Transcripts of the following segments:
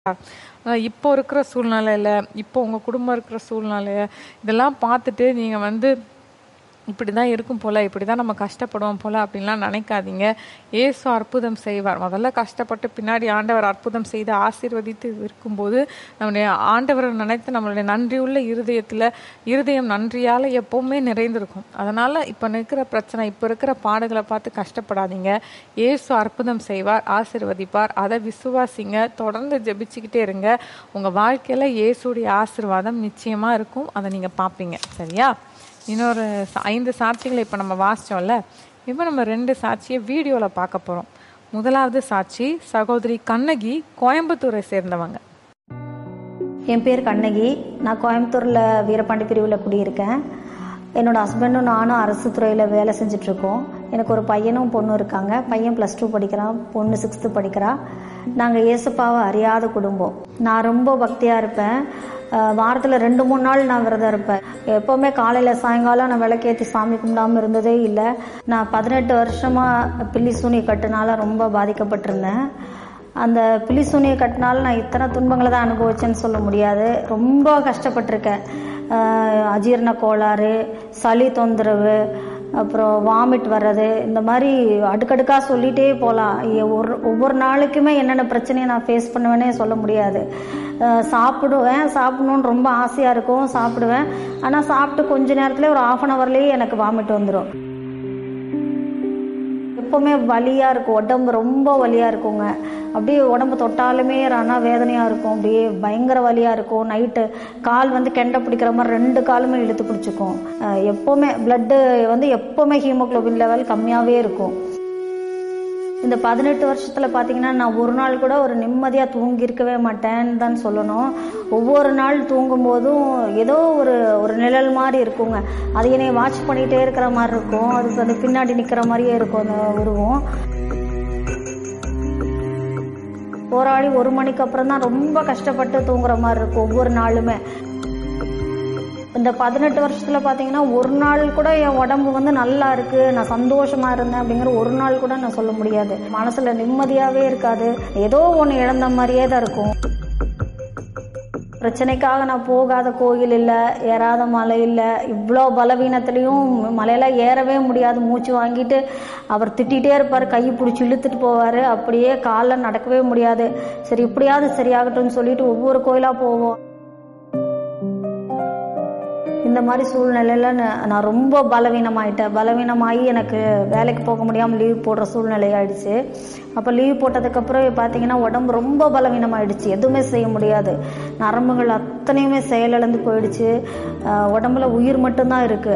இப்போ இருக்கிற சூழ்நிலையில, இப்போ உங்க குடும்பம் இருக்கிற சூழ்நிலைய, இதெல்லாம் பார்த்துட்டு நீங்க இப்படிதான் இருக்கும் போல, இப்படிதான் நம்ம கஷ்டப்படுவோம் போல அப்படின்லாம் நினைக்காதீங்க. இயேசு அற்புதம் செய்வார். முதல்ல கஷ்டப்பட்டு பின்னாடி ஆண்டவர் அற்புதம் செய்து ஆசீர்வதித்து இருக்கும்போது, நம்முடைய ஆண்டவரை நினைத்து நம்மளுடைய நன்றியுள்ள இருதயம் நன்றியால எப்பவுமே நிறைந்திருக்கும். அதனால இப்ப இருக்கிற பிரச்சனை, இப்ப இருக்கிற பாடுகளை பார்த்து கஷ்டப்படாதீங்க. இயேசு அற்புதம் செய்வார், ஆசீர்வதிப்பார். அதை விசுவாசிங்க. தொடர்ந்து ஜெபிச்சுக்கிட்டே இருங்க. உங்க வாழ்க்கையில இயேசுடைய ஆசீர்வாதம் நிச்சயமா இருக்கும். அதை நீங்க பார்ப்பீங்க. சரியா? இன்னொரு 5 சாட்சிகளை இப்போ நம்ம வாசித்தோம்ல, இப்போ நம்ம 2 சாட்சியை வீடியோவில் பார்க்க போகிறோம். முதலாவது சாட்சி சகோதரி கண்ணகி, கோயம்புத்தூரை சேர்ந்தவங்க. என் பேர் கண்ணகி. நான் கோயம்புத்தூரில் வீரபாண்டி பிரிவில் குடியிருக்கேன். என்னோட ஹஸ்பண்டும் நானும் அரசு துறையில் வேலை செஞ்சிட்ருக்கோம். எனக்கு ஒரு பையனும் பொண்ணும் இருக்காங்க. பையன் +2 படிக்கிறான், பொண்ணு 6th படிக்கிறா. நாங்கள் ஏசப்பாவை அறியாத குடும்பம். நான் ரொம்ப பக்தியாக இருப்பேன். வாரத்தில் 2-3 நாள் நான் விரதம் இருப்பேன். எப்போவுமே காலையில் சாயங்காலம் நான் விளக்கேற்றி சாமி கும்பிடாமல் இருந்ததே இல்லை. நான் 18 வருஷமாக பில்லி சூனிய கட்டுனால ரொம்ப பாதிக்கப்பட்டிருந்தேன். அந்த பில்லி சூனிய கட்டினால நான் இத்தனை துன்பங்களை தான் அனுபவிச்சேன்னு சொல்ல முடியாது. ரொம்ப கஷ்டப்பட்டிருக்கேன். அஜீரண கோளாறு, சளி தொந்தரவு, அப்புறம் வாமிட் வர்றது, இந்த மாதிரி அடுக்கடுக்காக சொல்லிகிட்டே போகலாம். ஒவ்வொரு நாளைக்குமே என்னென்ன பிரச்சனையை நான் ஃபேஸ் பண்ணுவேன்னே சொல்ல முடியாது. சாப்பிடணுன்னு ரொம்ப ஆசையாக இருக்கும், சாப்பிடுவேன். ஆனால் சாப்பிட்டு கொஞ்ச நேரத்தில் ஒரு 1/2 hourலேயே எனக்கு வாமிட் வந்துடும். எப்போவுமே வலியாக இருக்கும், உடம்பு ரொம்ப வலியாக இருக்குங்க. அப்படியே உடம்பு தொட்டாலுமே வேதனையாக இருக்கும். அப்படியே பயங்கர வலியாக இருக்கும். நைட்டு கால் கெண்டை பிடிக்கிற மாதிரி 2 காலுமே இழுத்து பிடிச்சிக்கும். எப்போவுமே பிளட்டு எப்போவுமே ஹீமோக்ளோபின் லெவல் கம்மியாகவே இருக்கும். இந்த 18 வருஷத்தில் பார்த்தீங்கன்னா நான் ஒரு நாள் கூட ஒரு நிம்மதியாக தூங்கியிருக்கவே மாட்டேன்னு தான் சொல்லணும். ஒவ்வொரு நாள் தூங்கும்போதும் ஏதோ ஒரு நிழல் மாதிரி இருக்குங்க. அது என்னை வாட்ச் பண்ணிகிட்டே இருக்கிற மாதிரி இருக்கும். அதுக்கு பின்னாடி நிற்கிற மாதிரியே இருக்கும் அந்த உருவம். போராடி 1 மணிக்கு அப்புறம் தான் ரொம்ப கஷ்டப்பட்டு தூங்குற மாதிரி இருக்கும் ஒவ்வொரு நாளுமே. இந்த 18 வருஷத்தில் பார்த்தீங்கன்னா ஒரு நாள் கூட என் உடம்பு நல்லா இருக்குது, நான் சந்தோஷமாக இருந்தேன் அப்படிங்கிற ஒரு நாள் கூட நான் சொல்ல முடியாது. மனசில் நிம்மதியாகவே இருக்காது. ஏதோ ஒன்று இழந்த மாதிரியே தான் இருக்கும். பிரச்சனைக்காக நான் போகாத கோயில் இல்லை, ஏறாத மலை இல்லை. இவ்வளோ பலவீனத்துலேயும் மலையெல்லாம் ஏறவே முடியாது. மூச்சு வாங்கிட்டு அவர் திட்டிகிட்டே இருப்பார், கை பிடிச்சி இழுத்துட்டு போவார். அப்படியே காலில் நடக்கவே முடியாது. சரி இப்படியாவது சரியாகட்டும்னு சொல்லிட்டு ஒவ்வொரு கோயிலாக போவோம். இந்த மாதிரி சூழ்நிலையில் நான் ரொம்ப பலவீனமாகி எனக்கு வேலைக்கு போக முடியாமல் லீவ் போடுற சூழ்நிலை ஆயிடுச்சு. அப்போ லீவ் போட்டதுக்கப்புறம் பார்த்தீங்கன்னா உடம்பு ரொம்ப பலவீனமாயிடுச்சு. எதுவுமே செய்ய முடியாது. நரம்புகள் அத்தனையுமே செயலிழந்து போயிடுச்சு. உடம்புல உயிர் மட்டும்தான் இருக்குது.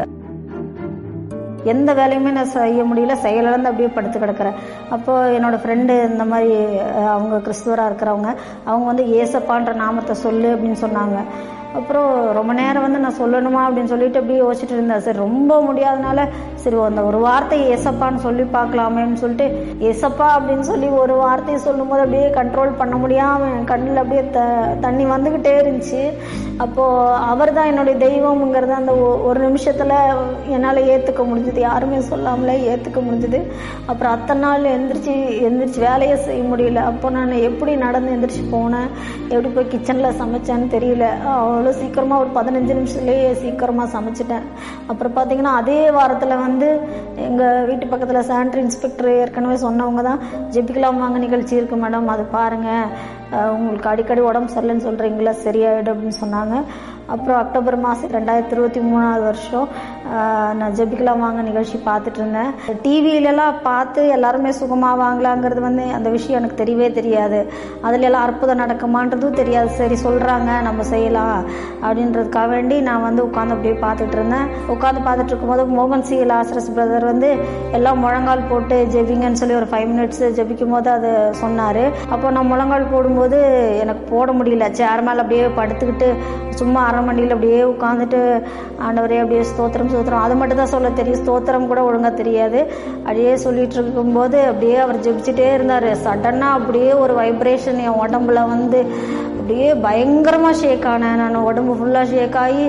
எந்த வேலையுமே நான் செய்ய முடியல. செயலிழந்து அப்படியே படுத்து கிடக்கிறேன். அப்போ என்னோடய ஃப்ரெண்டு இந்த மாதிரி அவங்க கிறிஸ்துவராக இருக்கிறவங்க, அவங்க ஏசப்பான்ற நாமத்தை சொல்லு அப்படின்னு சொன்னாங்க. அப்புறம் ரொம்ப நேரம் நான் சொல்லணுமா அப்படின்னு சொல்லிட்டு அப்படியே யோசிச்சுட்டு இருந்தேன். சரி ரொம்ப முடியாதனால சரி அந்த ஒரு வார்த்தை ஏசப்பான்னு சொல்லி பார்க்கலாமேன்னு சொல்லிட்டு ஏசப்பா அப்படின்னு சொல்லி ஒரு வார்த்தையை சொல்லும் போது அப்படியே கண்ட்ரோல் பண்ண முடியாமல் கண்ணில் அப்படியே தண்ணி வந்துக்கிட்டே இருந்துச்சு. அப்போது அவர் தான் என்னுடைய தெய்வம்ங்கிறத அந்த ஒரு நிமிஷத்தில் என்னால் ஏற்றுக்க முடிஞ்சுது. யாருமே சொல்லாமலே ஏற்றுக்க முடிஞ்சுது. அப்புறம் அத்தனை நாள் எந்திரிச்சு வேலையை செய்ய முடியல. அப்போ நான் எப்படி நடந்து எந்திரிச்சு போனேன், எப்படி போய் கிச்சனில் சமைச்சேன்னு தெரியல. அவ்வளோ சீக்கிரமாக ஒரு 15 நிமிஷத்துலேயே சீக்கிரமாக சமைச்சிட்டேன். அப்புறம் பார்த்தீங்கன்னா அதே வாரத்தில் எங்கள் வீட்டு பக்கத்தில் சானிட்டரி இன்ஸ்பெக்டர் ஏற்கனவே சொன்னவங்க தான், ஜெபிக்கலாம் வாங்க நிகழ்ச்சி இருக்குது மேடம், அது பாருங்கள், உங்களுக்கு அடிக்கடி உடம்பு சரியில்லைன்னு சொல்கிறீங்களா, சரியாயிடும் அப்படின்னு சொன்னாங்க. அப்புறம் அக்டோபர் மாதம் 2023 நான் ஜெபிக்கலாம் வாங்க நிகழ்ச்சி பார்த்துட்டு இருந்தேன். டிவியிலலாம் பார்த்து எல்லாருமே சுகமாவாங்களாங்கிறது அந்த விஷயம் எனக்கு தெரியவே தெரியாது. அதுல எல்லாம் அற்புதம் நடக்குமான்றதும் தெரியாது. சரி சொல்கிறாங்க நம்ம செய்யலாம் அப்படின்றதுக்காக வேண்டி நான் உட்காந்து அப்படியே பார்த்துட்டு இருந்தேன். உட்காந்து பார்த்துட்டு இருக்கும்போது மோகன் சி லாசரஸ் பிரதர் எல்லாம் முழங்கால் போட்டு ஜெபிங்கன்னு சொல்லி ஒரு 5 minutes ஜெபிக்கும் போது அது சொன்னார். அப்போ நான் முழங்கால் போடும்போது எனக்கு போட முடியல. சேர் மேலே அப்படியே படுத்துக்கிட்டு சும்மா அரைமண்டியில் அப்படியே உட்காந்துட்டு ஆண்டவரே அப்படியே ஸ்தோத்திரம் அது மட்டும் தான் சொல்ல தெரியும். ஸ்தோத்திரம் கூட ஒழுங்காக தெரியாது. அப்படியே சொல்லிட்டு இருக்கும்போது அப்படியே அவர் ஜெபிச்சுட்டே இருந்தார். சடனாக அப்படியே ஒரு வைப்ரேஷன் என் உடம்புல அப்படியே பயங்கரமாக ஷேக் ஆனேன். நான் உடம்பு ஃபுல்லாக ஷேக் ஆகி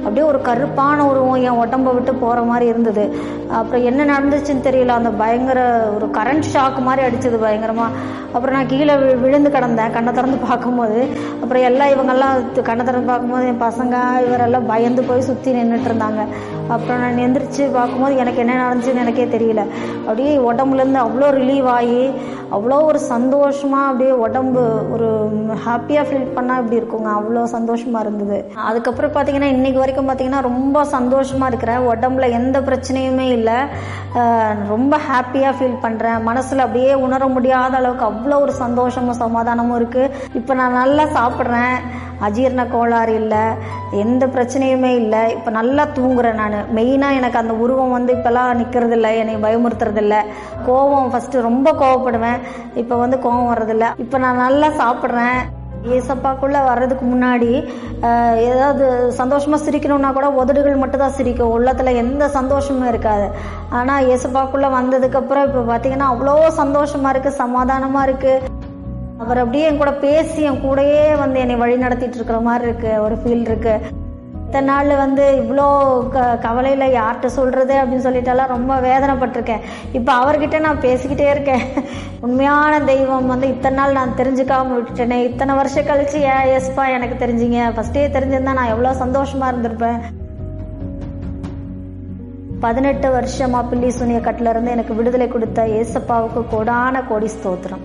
அப்படியே ஒரு கருப்பான உருவம் என் உடம்பை விட்டு போகிற மாதிரி இருந்தது. அப்புறம் என்ன நடந்துச்சுன்னு தெரியல, அந்த பயங்கர ஒரு கரண்ட் ஷாக் மாதிரி அடிச்சது பயங்கரமாக. அப்புறம் நான் கீழே விழுந்து கிடந்தேன் கண்ணை திறந்து பார்க்கும்போது. அப்புறம் எல்லாம் இவங்கெல்லாம் கண்ணை திறந்து பார்க்கும்போது என் பசங்க இவரெல்லாம் பயந்து போய் சுற்றி நின்றுட்டு இருந்தாங்க. அப்புறம் நான் எந்திரிச்சு பார்க்கும்போது எனக்கு என்ன நடந்துச்சுன்னு எனக்கே தெரியல. அப்படியே உடம்புலேருந்து அவ்வளோ ரிலீவ் ஆகி அவ்வளோ ஒரு சந்தோஷமாக அப்படியே உடம்பு ஒரு ஹாப்பியாக ஃபீல் பண்ணால் இப்படி இருக்குங்க, அவ்வளோ சந்தோஷமாக இருந்தது. அதுக்கப்புறம் பார்த்தீங்கன்னா இன்றைக்கி வரைக்கும் பார்த்தீங்கன்னா ரொம்ப சந்தோஷமாக இருக்கிறேன். உடம்புல எந்த பிரச்சனையுமே இல்லை, ரொம்ப ஹாப்பியாக ஃபீல் பண்ணுறேன். மனசில் அப்படியே உணர முடியாத அளவுக்கு அவ்வளோ ஒரு சந்தோஷமும் சமாதானமும் இருக்குது. இப்போ நான் நல்லா சாப்பிட்றேன், அஜீரண கோளாறு இல்லை, எந்த பிரச்சனையுமே இல்லை. இப்போ நல்லா தூங்குறேன். நான் மெயினாக எனக்கு அந்த உருவம் வந்து இப்போல்லாம் நிற்கிறதில்ல, என்னை பயமுறுத்துறதில்ல. கோவம் ஃபஸ்ட்டு ரொம்ப கோவப்படுவேன், இப்போ வந்து கோவம் வர்றதில்ல. இப்போ நான் நல்லா சாப்பிட்றேன். ஏசப்பாக்குள்ளே வர்றதுக்கு முன்னாடி ஏதாவது சந்தோஷமாக சிரிக்கணும்னா கூட உதடுகள் மட்டும் தான் சிரிக்கும், உள்ளத்தில் எந்த சந்தோஷமும் இருக்காது. ஆனால் ஏசப்பாக்குள்ளே வந்ததுக்கப்புறம் இப்போ பார்த்தீங்கன்னா அவ்வளோ சந்தோஷமாக இருக்குது, சமாதானமாக இருக்குது. அவர் அப்படியே என் கூட பேசி என் கூடயே வந்து என்னை வழி நடத்திட்டு இருக்கிற மாதிரி இருக்கு, ஒரு ஃபீல் இருக்கு. இத்தனை நாள் வந்து இவ்வளோ கவலையில் யார்கிட்ட சொல்கிறது அப்படின்னு சொல்லிட்டாலாம் ரொம்ப வேதனைப்பட்டிருக்கேன். இப்போ அவர்கிட்ட நான் பேசிக்கிட்டே இருக்கேன். உண்மையான தெய்வம் வந்து இத்தனை நாள் நான் தெரிஞ்சுக்காம விட்டுட்டேனே, இத்தனை வருஷம் கழிச்சு எஸ்பா எனக்கு தெரிஞ்சிங்க, ஃபஸ்ட்டே தெரிஞ்சிருந்தா நான் எவ்வளோ சந்தோஷமாக இருந்திருப்பேன். 18 வருஷமா பில்லி சூனிய கட்டில இருந்து எனக்கு விடுதலை கொடுத்த ஏசப்பாவுக்கு கோடான கோடி ஸ்தோத்திரம்.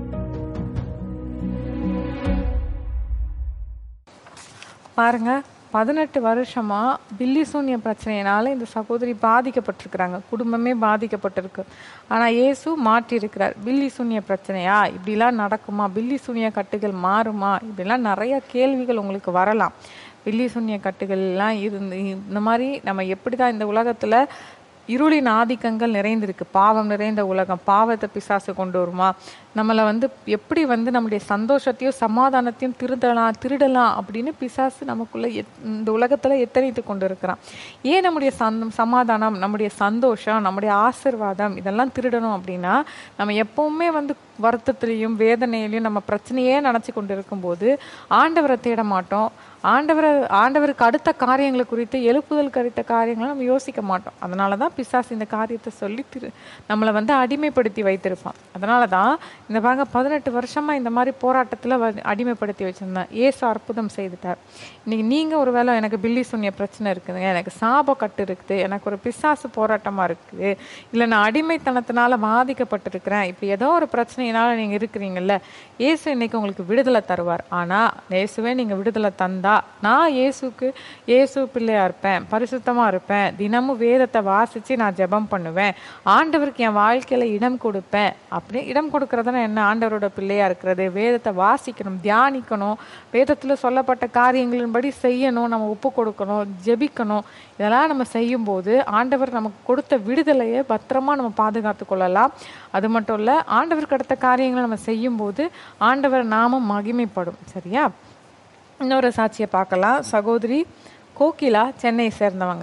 பாருங்க, 18 வருஷமா பில்லி சூனிய பிரச்சனையினால இந்த சகோதரி பாதிக்கப்பட்டிருக்கிறாங்க, குடும்பமே பாதிக்கப்பட்டிருக்கு. ஆனால் இயேசு மாற்றியிருக்கிறார். பில்லி சூனிய பிரச்சனையா, இப்படிலாம் நடக்குமா, பில்லி சூனிய கட்டுகள் மாறுமா, இப்படிலாம் நிறைய கேள்விகள் உங்களுக்கு வரலாம். பில்லி சூனிய கட்டுகள்லாம் இருந்து இந்த மாதிரி நம்ம எப்படி தான் இந்த உலகத்தில் இருளின் ஆதிக்கங்கள் நிறைந்திருக்கு, பாவம் நிறைந்த உலகம், பாவத்தை பிசாசு கொண்டு வருமா, நம்மளை வந்து எப்படி வந்து நம்முடைய சந்தோஷத்தையும் சமாதானத்தையும் திருடலாம் அப்படின்னு பிசாசு நமக்குள்ள இந்த உலகத்தில் எத்தனைத்து கொண்டு இருக்கிறான். ஏன் நம்முடைய சமாதானம், நம்முடைய சந்தோஷம், நம்முடைய ஆசீர்வாதம் இதெல்லாம் திருடணும் அப்படின்னா, நம்ம எப்பவுமே வந்து வருத்தத்திலையும் வேதனையிலையும் நம்ம பிரச்சனையே நினச்சி கொண்டு இருக்கும்போது ஆண்டவரை தேட மாட்டோம். ஆண்டவருக்கு அடுத்த காரியங்களை குறித்து, எழுப்புதல் குறித்த காரியங்களை நம்ம யோசிக்க மாட்டோம். அதனால தான் பிசாசு இந்த காரியத்தை சொல்லி நம்மளை வந்து அடிமைப்படுத்தி வைத்திருப்பான். அதனால தான் இந்த பாருங்க 18 வருஷமா இந்த மாதிரி போராட்டத்தில் அடிமைப்படுத்தி வச்சிருந்தேன். ஏசு அற்புதம் செய்துட்டார். இன்னைக்கு நீங்கள் ஒரு வேளை எனக்கு பில்லி சூனிய பிரச்சனை இருக்குதுங்க, எனக்கு சாப கட்டு இருக்குது, எனக்கு ஒரு பிசாசு போராட்டமாக இருக்குது, இல்லை நான் அடிமைத்தனத்தினால பாதிக்கப்பட்டிருக்கிறேன், இப்படி ஏதோ ஒரு பிரச்சனையினால நீங்கள் இருக்கிறீங்கல்ல, ஏசு இன்னைக்கு உங்களுக்கு விடுதலை தருவார். ஆனால் இயேசுவே நீங்கள் விடுதலை தந்தா நான் இயேசு பிள்ளையா இருப்பேன், பரிசுத்தமா இருப்பேன், தினமும் வேதத்தை வாசிச்சு நான் ஜெபம் பண்ணுவேன், ஆண்டவருக்கு என் வாழ்க்கையில இடம் கொடுப்பேன். அப்படி இடம் கொடுக்கறதுனா என்ன, ஆண்டவரோட பிள்ளையா இருக்கிறது, வேதத்தை வாசிக்கணும், தியானிக்கணும், வேதத்துல சொல்லப்பட்ட காரியங்களின்படி செய்யணும், நம்ம ஒப்பு கொடுக்கணும், ஜெபிக்கணும். இதெல்லாம் நம்ம செய்யும்போது ஆண்டவர் நமக்கு கொடுத்த விடுதலையை பத்திரமா நம்ம பாதுகாத்து கொள்ளலாம். அது மட்டும் இல்லை, ஆண்டவருக்கு அடுத்த காரியங்களை நம்ம செய்யும்போது ஆண்டவர் நாமம் மகிமைப்படும். சரியா? இன்னொரு சாட்சியை பார்க்கலாம். சகோதரி கோகிலா, சென்னை சேர்ந்தவங்க.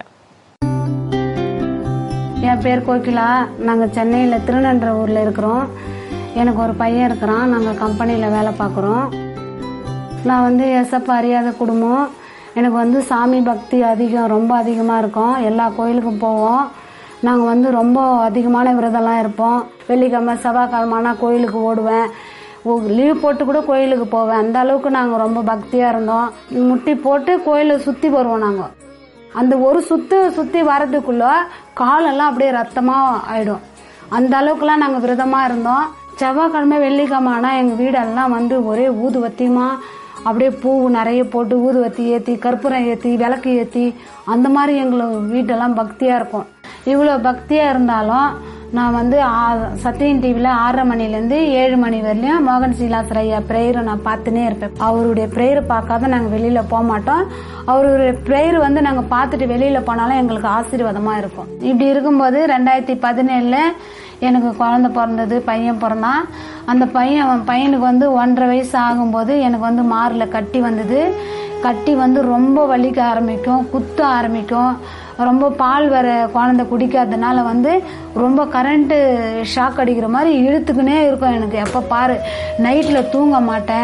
என் பேர் கோகிலா. நாங்கள் சென்னையில் திருநன்ற ஊரில் இருக்கிறோம். எனக்கு ஒரு பையன் இருக்கிறான். நாங்கள் கம்பெனியில் வேலை பார்க்குறோம். நான் வந்து ஏசப்பா அறியாத குடும்பம். எனக்கு வந்து சாமி பக்தி அதிகம், ரொம்ப அதிகமாக இருக்கும். எல்லா கோயிலுக்கும் போவோம். நாங்கள் வந்து ரொம்ப அதிகமான விரதம்லாம் இருப்போம். வெள்ளிக்கிழமை செவ்வாய்க்கிழமைனா கோயிலுக்கு ஓடுவேன், லீவ் போட்டு கூட கோயிலுக்கு போவேன். அந்த அளவுக்கு நாங்கள் ரொம்ப பக்தியாக இருந்தோம். முட்டி போட்டு கோயிலை சுற்றி வருவோம். நாங்கள் அந்த ஒரு சுற்றி வரதுக்குள்ள காலெல்லாம் அப்படியே ரத்தமாக ஆயிடும். அந்த அளவுக்குலாம் நாங்கள் விரதமாக இருந்தோம். செவ்வாய்க்கிழமை வெள்ளிக்கிழமைனா எங்கள் வீடெல்லாம் வந்து ஒரே ஊதுவத்தியமாக அப்படியே பூ நிறைய போட்டு ஊதுவத்தி ஏற்றி, கற்பூரம் ஏற்றி, விளக்கு ஏற்றி, அந்த மாதிரி எங்களுக்கு வீட்டெல்லாம் பக்தியாக இருக்கும். இவ்வளோ பக்தியாக இருந்தாலும் நான் வந்து சத்தியம் டிவியில் 6:30 மணிலேருந்து 7 மணி வரலையும் மோகன் சீலாசர் ஐயா ப்ரேயரை நான் பார்த்துனே இருப்பேன். அவருடைய ப்ரேயரை பார்க்காத நாங்கள் வெளியில் போக மாட்டோம். அவருடைய ப்ரேயர் வந்து நாங்கள் பார்த்துட்டு வெளியில் போனாலும் எங்களுக்கு ஆசீர்வாதமாக இருக்கும். இப்படி இருக்கும்போது 2017 எனக்கு குழந்தை பிறந்தது, பையன் பிறந்தான். அந்த பையனுக்கு வந்து 1.5 வயசு ஆகும்போது எனக்கு வந்து மாரில் கட்டி வந்தது. கட்டி வந்து ரொம்ப வலிக்க ஆரம்பிக்கும், குத்த ஆரம்பிக்கும். ரொம்ப பால் வர குழந்தை குடிக்காததுனால வந்து ரொம்ப கரண்ட்டு ஷாக் அடிக்கிற மாதிரி இழுத்துக்குனே இருக்கும். எனக்கு எப்போ பாரு நைட்டில் தூங்க மாட்டேன்.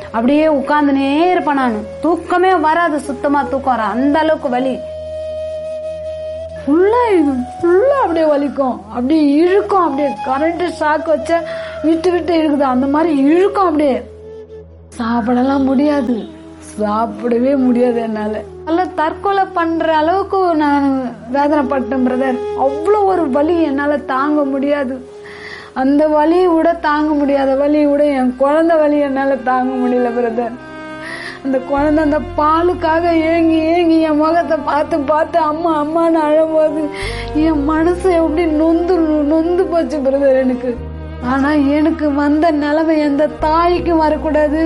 அப்படியே உட்கார்ந்துனே இருப்பேன். நான் தூக்கமே வராது, சுத்தமா தூக்கம் வர அந்த அளவுக்கு வலி. ஃபுல்லா அப்படியே வலிக்கும், அப்படியே இழுக்கும், அப்படியே கரண்ட் ஷாக் வச்ச விட்டு விட்டு இழுக்குது அந்த மாதிரி இழுக்கும். அப்படியே சாப்பிடலாம் முடியாது, சாப்பிடவே முடியாது என்னால. நல்லா தற்கொலை பண்ற அளவுக்கு நான் வேதனைப்பட்டேன் பிரதர். அவ்வளவு ஒரு வலி என்னால தாங்க முடியாது. அந்த வலியை விட தாங்க முடியாத வலியை விட என் குழந்தை வலி என்னால தாங்க முடியல பிரதர். அந்த குழந்தை அந்த பாலுக்காக ஏங்கி ஏங்கி என் முகத்தை பார்த்து பார்த்து அம்மா அம்மான்னு அழும்போது என் மனசு எப்படி நொந்து போச்சு பிரதர் எனக்கு. ஆனா எனக்கு வந்த நிலைமை எந்த தாய்க்கும் வரக்கூடாது.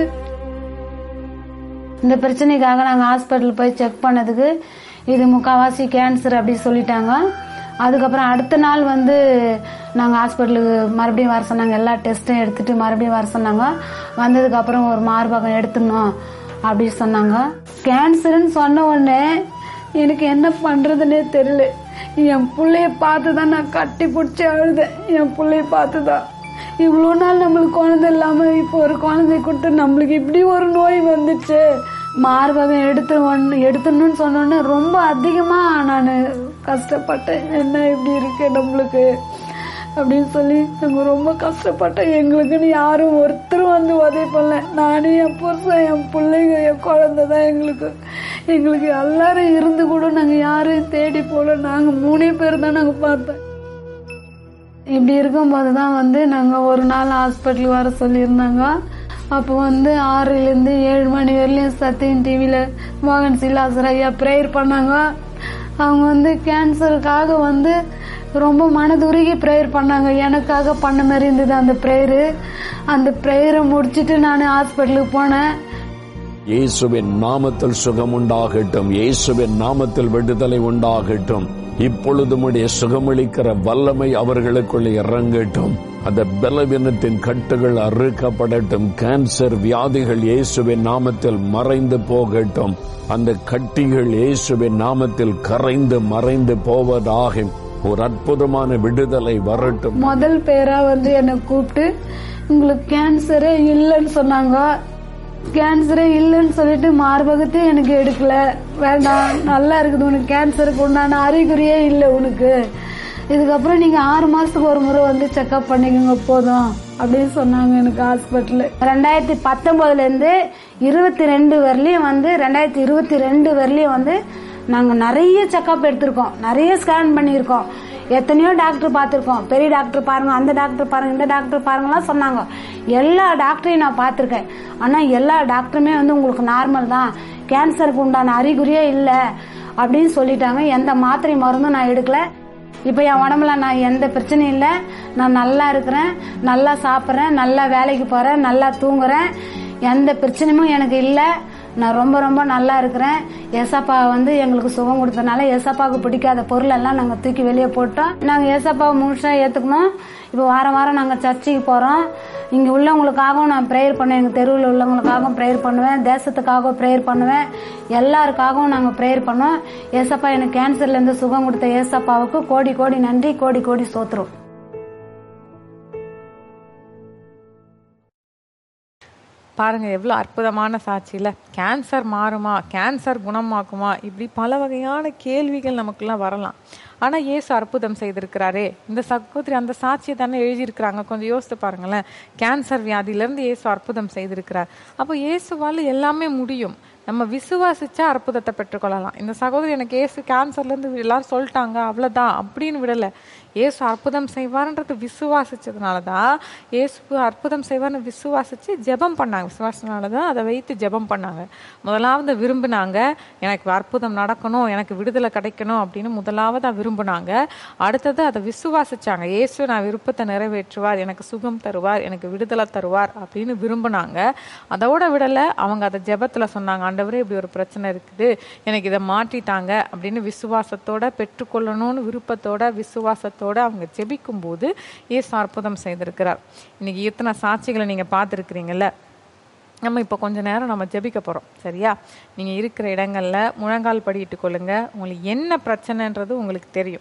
இந்த பிரச்சனைக்காக நாங்க ஹாஸ்பிட்டல் போய் செக் பண்ணதுக்கு இது முக்காவாசி கேன்சர் அப்படி சொல்லிட்டாங்க. அதுக்கப்புறம் அடுத்த நாள் நாங்க ஹாஸ்பிட்டலுக்கு மறுபடியும் வர சொன்னாங்க. எல்லா டெஸ்டும் எடுத்துட்டு மறுபடியும் வர சொன்னாங்க. வந்ததுக்கு அப்புறம் ஒரு மார்பகம் எடுத்துடணும் அப்படி சொன்னாங்க. கேன்சர்ன்னு சொன்ன உடனே எனக்கு என்ன பண்றதுன்னே தெரியல. என் பிள்ளைய பார்த்துதான் நான் கட்டி பிடிச்சி அழுதேன். என் பிள்ளைய பார்த்துதான் இவ்வளோ நாள் நம்மளுக்கு குழந்தை இல்லாம இப்போ ஒரு குழந்தை கொடுத்து நம்மளுக்கு இப்படி ஒரு நோய் வந்துச்சு. மார்பகம் எடுத்துடணும்னு சொன்னோன்னு ரொம்ப அதிகமா நான் கஷ்டப்பட்டேன். என்ன இப்படி இருக்கு நம்மளுக்கு அப்படின்னு சொல்லி நாங்க ரொம்ப கஷ்டப்பட்டேன். எங்களுக்குன்னு யாரும் ஒருத்தரும் உதவி பண்ணல. நானே, என் புருஷன், என் பிள்ளைங்க, என் குழந்தை தான் எங்களுக்கு எல்லாரும் இருந்து கூட நாங்க யாரையும் தேடி போல. நாங்க 3 பேர் தான் நாங்க பார்த்தோம். இப்படி இருக்கும்போதுதான் நாங்க ஒரு நாள் ஹாஸ்பிட்டலுக்கு வர சொல்லியிருந்தாங்க. அப்போ 6லேருந்து 7 மணி வரையிலும் சத்தியம் டிவில மோகன் சிலாசர் ஐயா ப்ரேயர் பண்ணாங்க. அவங்க கேன்சருக்காக ரொம்ப மனதுருகி ப்ரேயர் பண்ணாங்க. எனக்காக பண்ண மாதிரி இருந்தது அந்த ப்ரேயரு. அந்த ப்ரேயரை முடிச்சிட்டு நான் ஹாஸ்பிட்டலுக்கு போனேன். இயேசுவின் நாமத்தில் சுகம் உண்டாகட்டும், இயேசுவின் நாமத்தில் விடுதலை உண்டாகட்டும். இப்பொழுது உடைய சுகமளிக்கிற வல்லமை அவர்களுக்குள்ளே இறங்கட்டும். அந்த பலவீனத்தின் கட்டுகள் அறுக்கப்படட்டும். கேன்சர் வியாதிகள் இயேசுவின் நாமத்தில் மறைந்து போகட்டும். அந்த கட்டிகள் இயேசுவின் நாமத்தில் கரைந்து மறைந்து போவதாக ஒரு அற்புதமான விடுதலை வரட்டும். முதல் பேரா என்னை கூப்பிட்டு உங்களுக்கு கேன்சரே இல்லைன்னு சொன்னாங்க. கேன்சரே இல்லைன்னு சொல்லிட்டு மார்பகத்தை எனக்கு எடுக்கல, வேண்டாம் நல்லா இருக்குது, உனக்கு கேன்சருக்கு உண்டான அறிகுறியே இல்லை உனக்கு, இதுக்கப்புறம் நீங்க 6 மாசத்துக்கு ஒரு முறை செக்அப் பண்ணிக்கோங்க போதும் அப்படின்னு சொன்னாங்க எனக்கு ஹாஸ்பிட்டல். 2019 22 வரலையும் 2022 வரலையும் நாங்க நிறைய செக்அப் எடுத்திருக்கோம், நிறைய ஸ்கேன் பண்ணியிருக்கோம், எத்தனையோ டாக்டர் பார்த்திருக்கோம். பெரிய டாக்டர் பாருங்க, அந்த டாக்டர் பாருங்க, இந்த டாக்டர் பாருங்கலாம் சொன்னாங்க. எல்லா டாக்டரையும் நான் பார்த்திருக்கேன். ஆனா எல்லா டாக்டருமே உங்களுக்கு நார்மல் தான், கேன்சருக்கு உண்டான அறிகுறியே இல்லை அப்படின்னு சொல்லிட்டாங்க. எந்த மாத்திரை மருந்தும் நான் எடுக்கல. இப்ப என் உடம்புல நான் எந்த பிரச்சனையும் இல்லை, நான் நல்லா இருக்கிறேன், நல்லா சாப்பிட்றேன், நல்லா வேலைக்கு போறேன், நல்லா தூங்குறேன், எந்த பிரச்சனையும் எனக்கு இல்லை. நான் ரொம்ப ரொம்ப நல்லா இருக்கிறேன். ஏசப்பா எங்களுக்கு சுகம் கொடுத்ததுனால ஏசப்பாவுக்கு பிடிக்காத பொருள் எல்லாம் நாங்க தூக்கி வெளியே போட்டோம். நாங்க ஏசப்பாவை முழுசா ஏத்துக்கணும். இப்ப வாரம் வாரம் நாங்க சர்ச்சுக்கு போறோம். இங்க உள்ளவங்களுக்காகவும் நான் ப்ரேயர் பண்ணுவேன், எங்க தெருவில் உள்ளவங்களுக்காகவும் ப்ரேயர் பண்ணுவேன், தேசத்துக்காகவும் ப்ரேயர் பண்ணுவேன், எல்லாருக்காகவும் நாங்க ப்ரேயர் பண்ணுவோம். ஏசப்பா எனக்கு கேன்சர்ல இருந்து சுகம் கொடுத்த ஏசப்பாவுக்கு கோடி கோடி நன்றி, கோடி கோடி சோத்திரம். பாருங்க எவ்வளோ அற்புதமான சாட்சியில். கேன்சர் மாறுமா, கேன்சர் குணமாக்குமா, இப்படி பல வகையான கேள்விகள் நமக்குலாம் வரலாம். ஆனால் இயேசு அற்புதம் செய்திருக்கிறாரே. இந்த சகோதரி அந்த சாட்சியை தானே எழுதியிருக்கிறாங்க. கொஞ்சம் யோசித்து பாருங்களேன். கேன்சர் வியாதியிலேருந்து இயேசு அற்புதம் செய்திருக்கிறார். அப்போ இயேசுவால் எல்லாமே முடியும். நம்ம விசுவாசிச்சா அற்புதத்தை பெற்றுக்கொள்ளலாம். இந்த சகோதரி எனக்கு இயேசு கேன்சர்லேருந்து எல்லாரும் சொல்லிட்டாங்க அவ்வளோதான் அப்படின்னு விடலை. இயேசு அற்புதம் செய்வார்ன்றது விசுவாசிச்சதுனால தான் இயேசு அற்புதம் செய்வார்னு விசுவாசிச்சு ஜெபம் பண்ணாங்க. விசுவாசனால தான் அதை வைத்து ஜெபம் பண்ணாங்க. முதலாவது விரும்பினாங்க, எனக்கு அற்புதம் நடக்கணும், எனக்கு விடுதலை கிடைக்கணும் அப்படின்னு முதலாவது விரும்பினாங்க. அடுத்தது அதை விசுவாசிச்சாங்க. இயேசு நான் விருப்பத்தை நிறைவேற்றுவார், எனக்கு சுகம் தருவார், எனக்கு விடுதலை தருவார் அப்படின்னு விரும்பினாங்க. அதோட விடலை, அவங்க அதை ஜெபத்தில் சொன்னாங்க, ஆண்டவரே இப்படி ஒரு பிரச்சனை இருக்குது, எனக்கு இதை மாற்றிட்டாங்க அப்படின்னு விசுவாசத்தோட பெற்றுக்கொள்ளணும்னு விருப்பத்தோட விசுவாசத்தோட அவங்க ஜெபிக்கும் போது இயேசு அற்புதம் செய்திருக்கிறார். இன்னைக்கு இத்தனை சாட்சிகளை நீங்க பார்த்துருக்கிறீங்கல்ல. நம்ம இப்போ கொஞ்ச நேரம் நம்ம ஜெபிக்க போகிறோம், சரியா? நீங்கள் இருக்கிற இடங்களில் முழங்கால் படிட்டு கொள்ளுங்க. உங்களுக்கு என்ன பிரச்சனைன்றது உங்களுக்கு தெரியும்.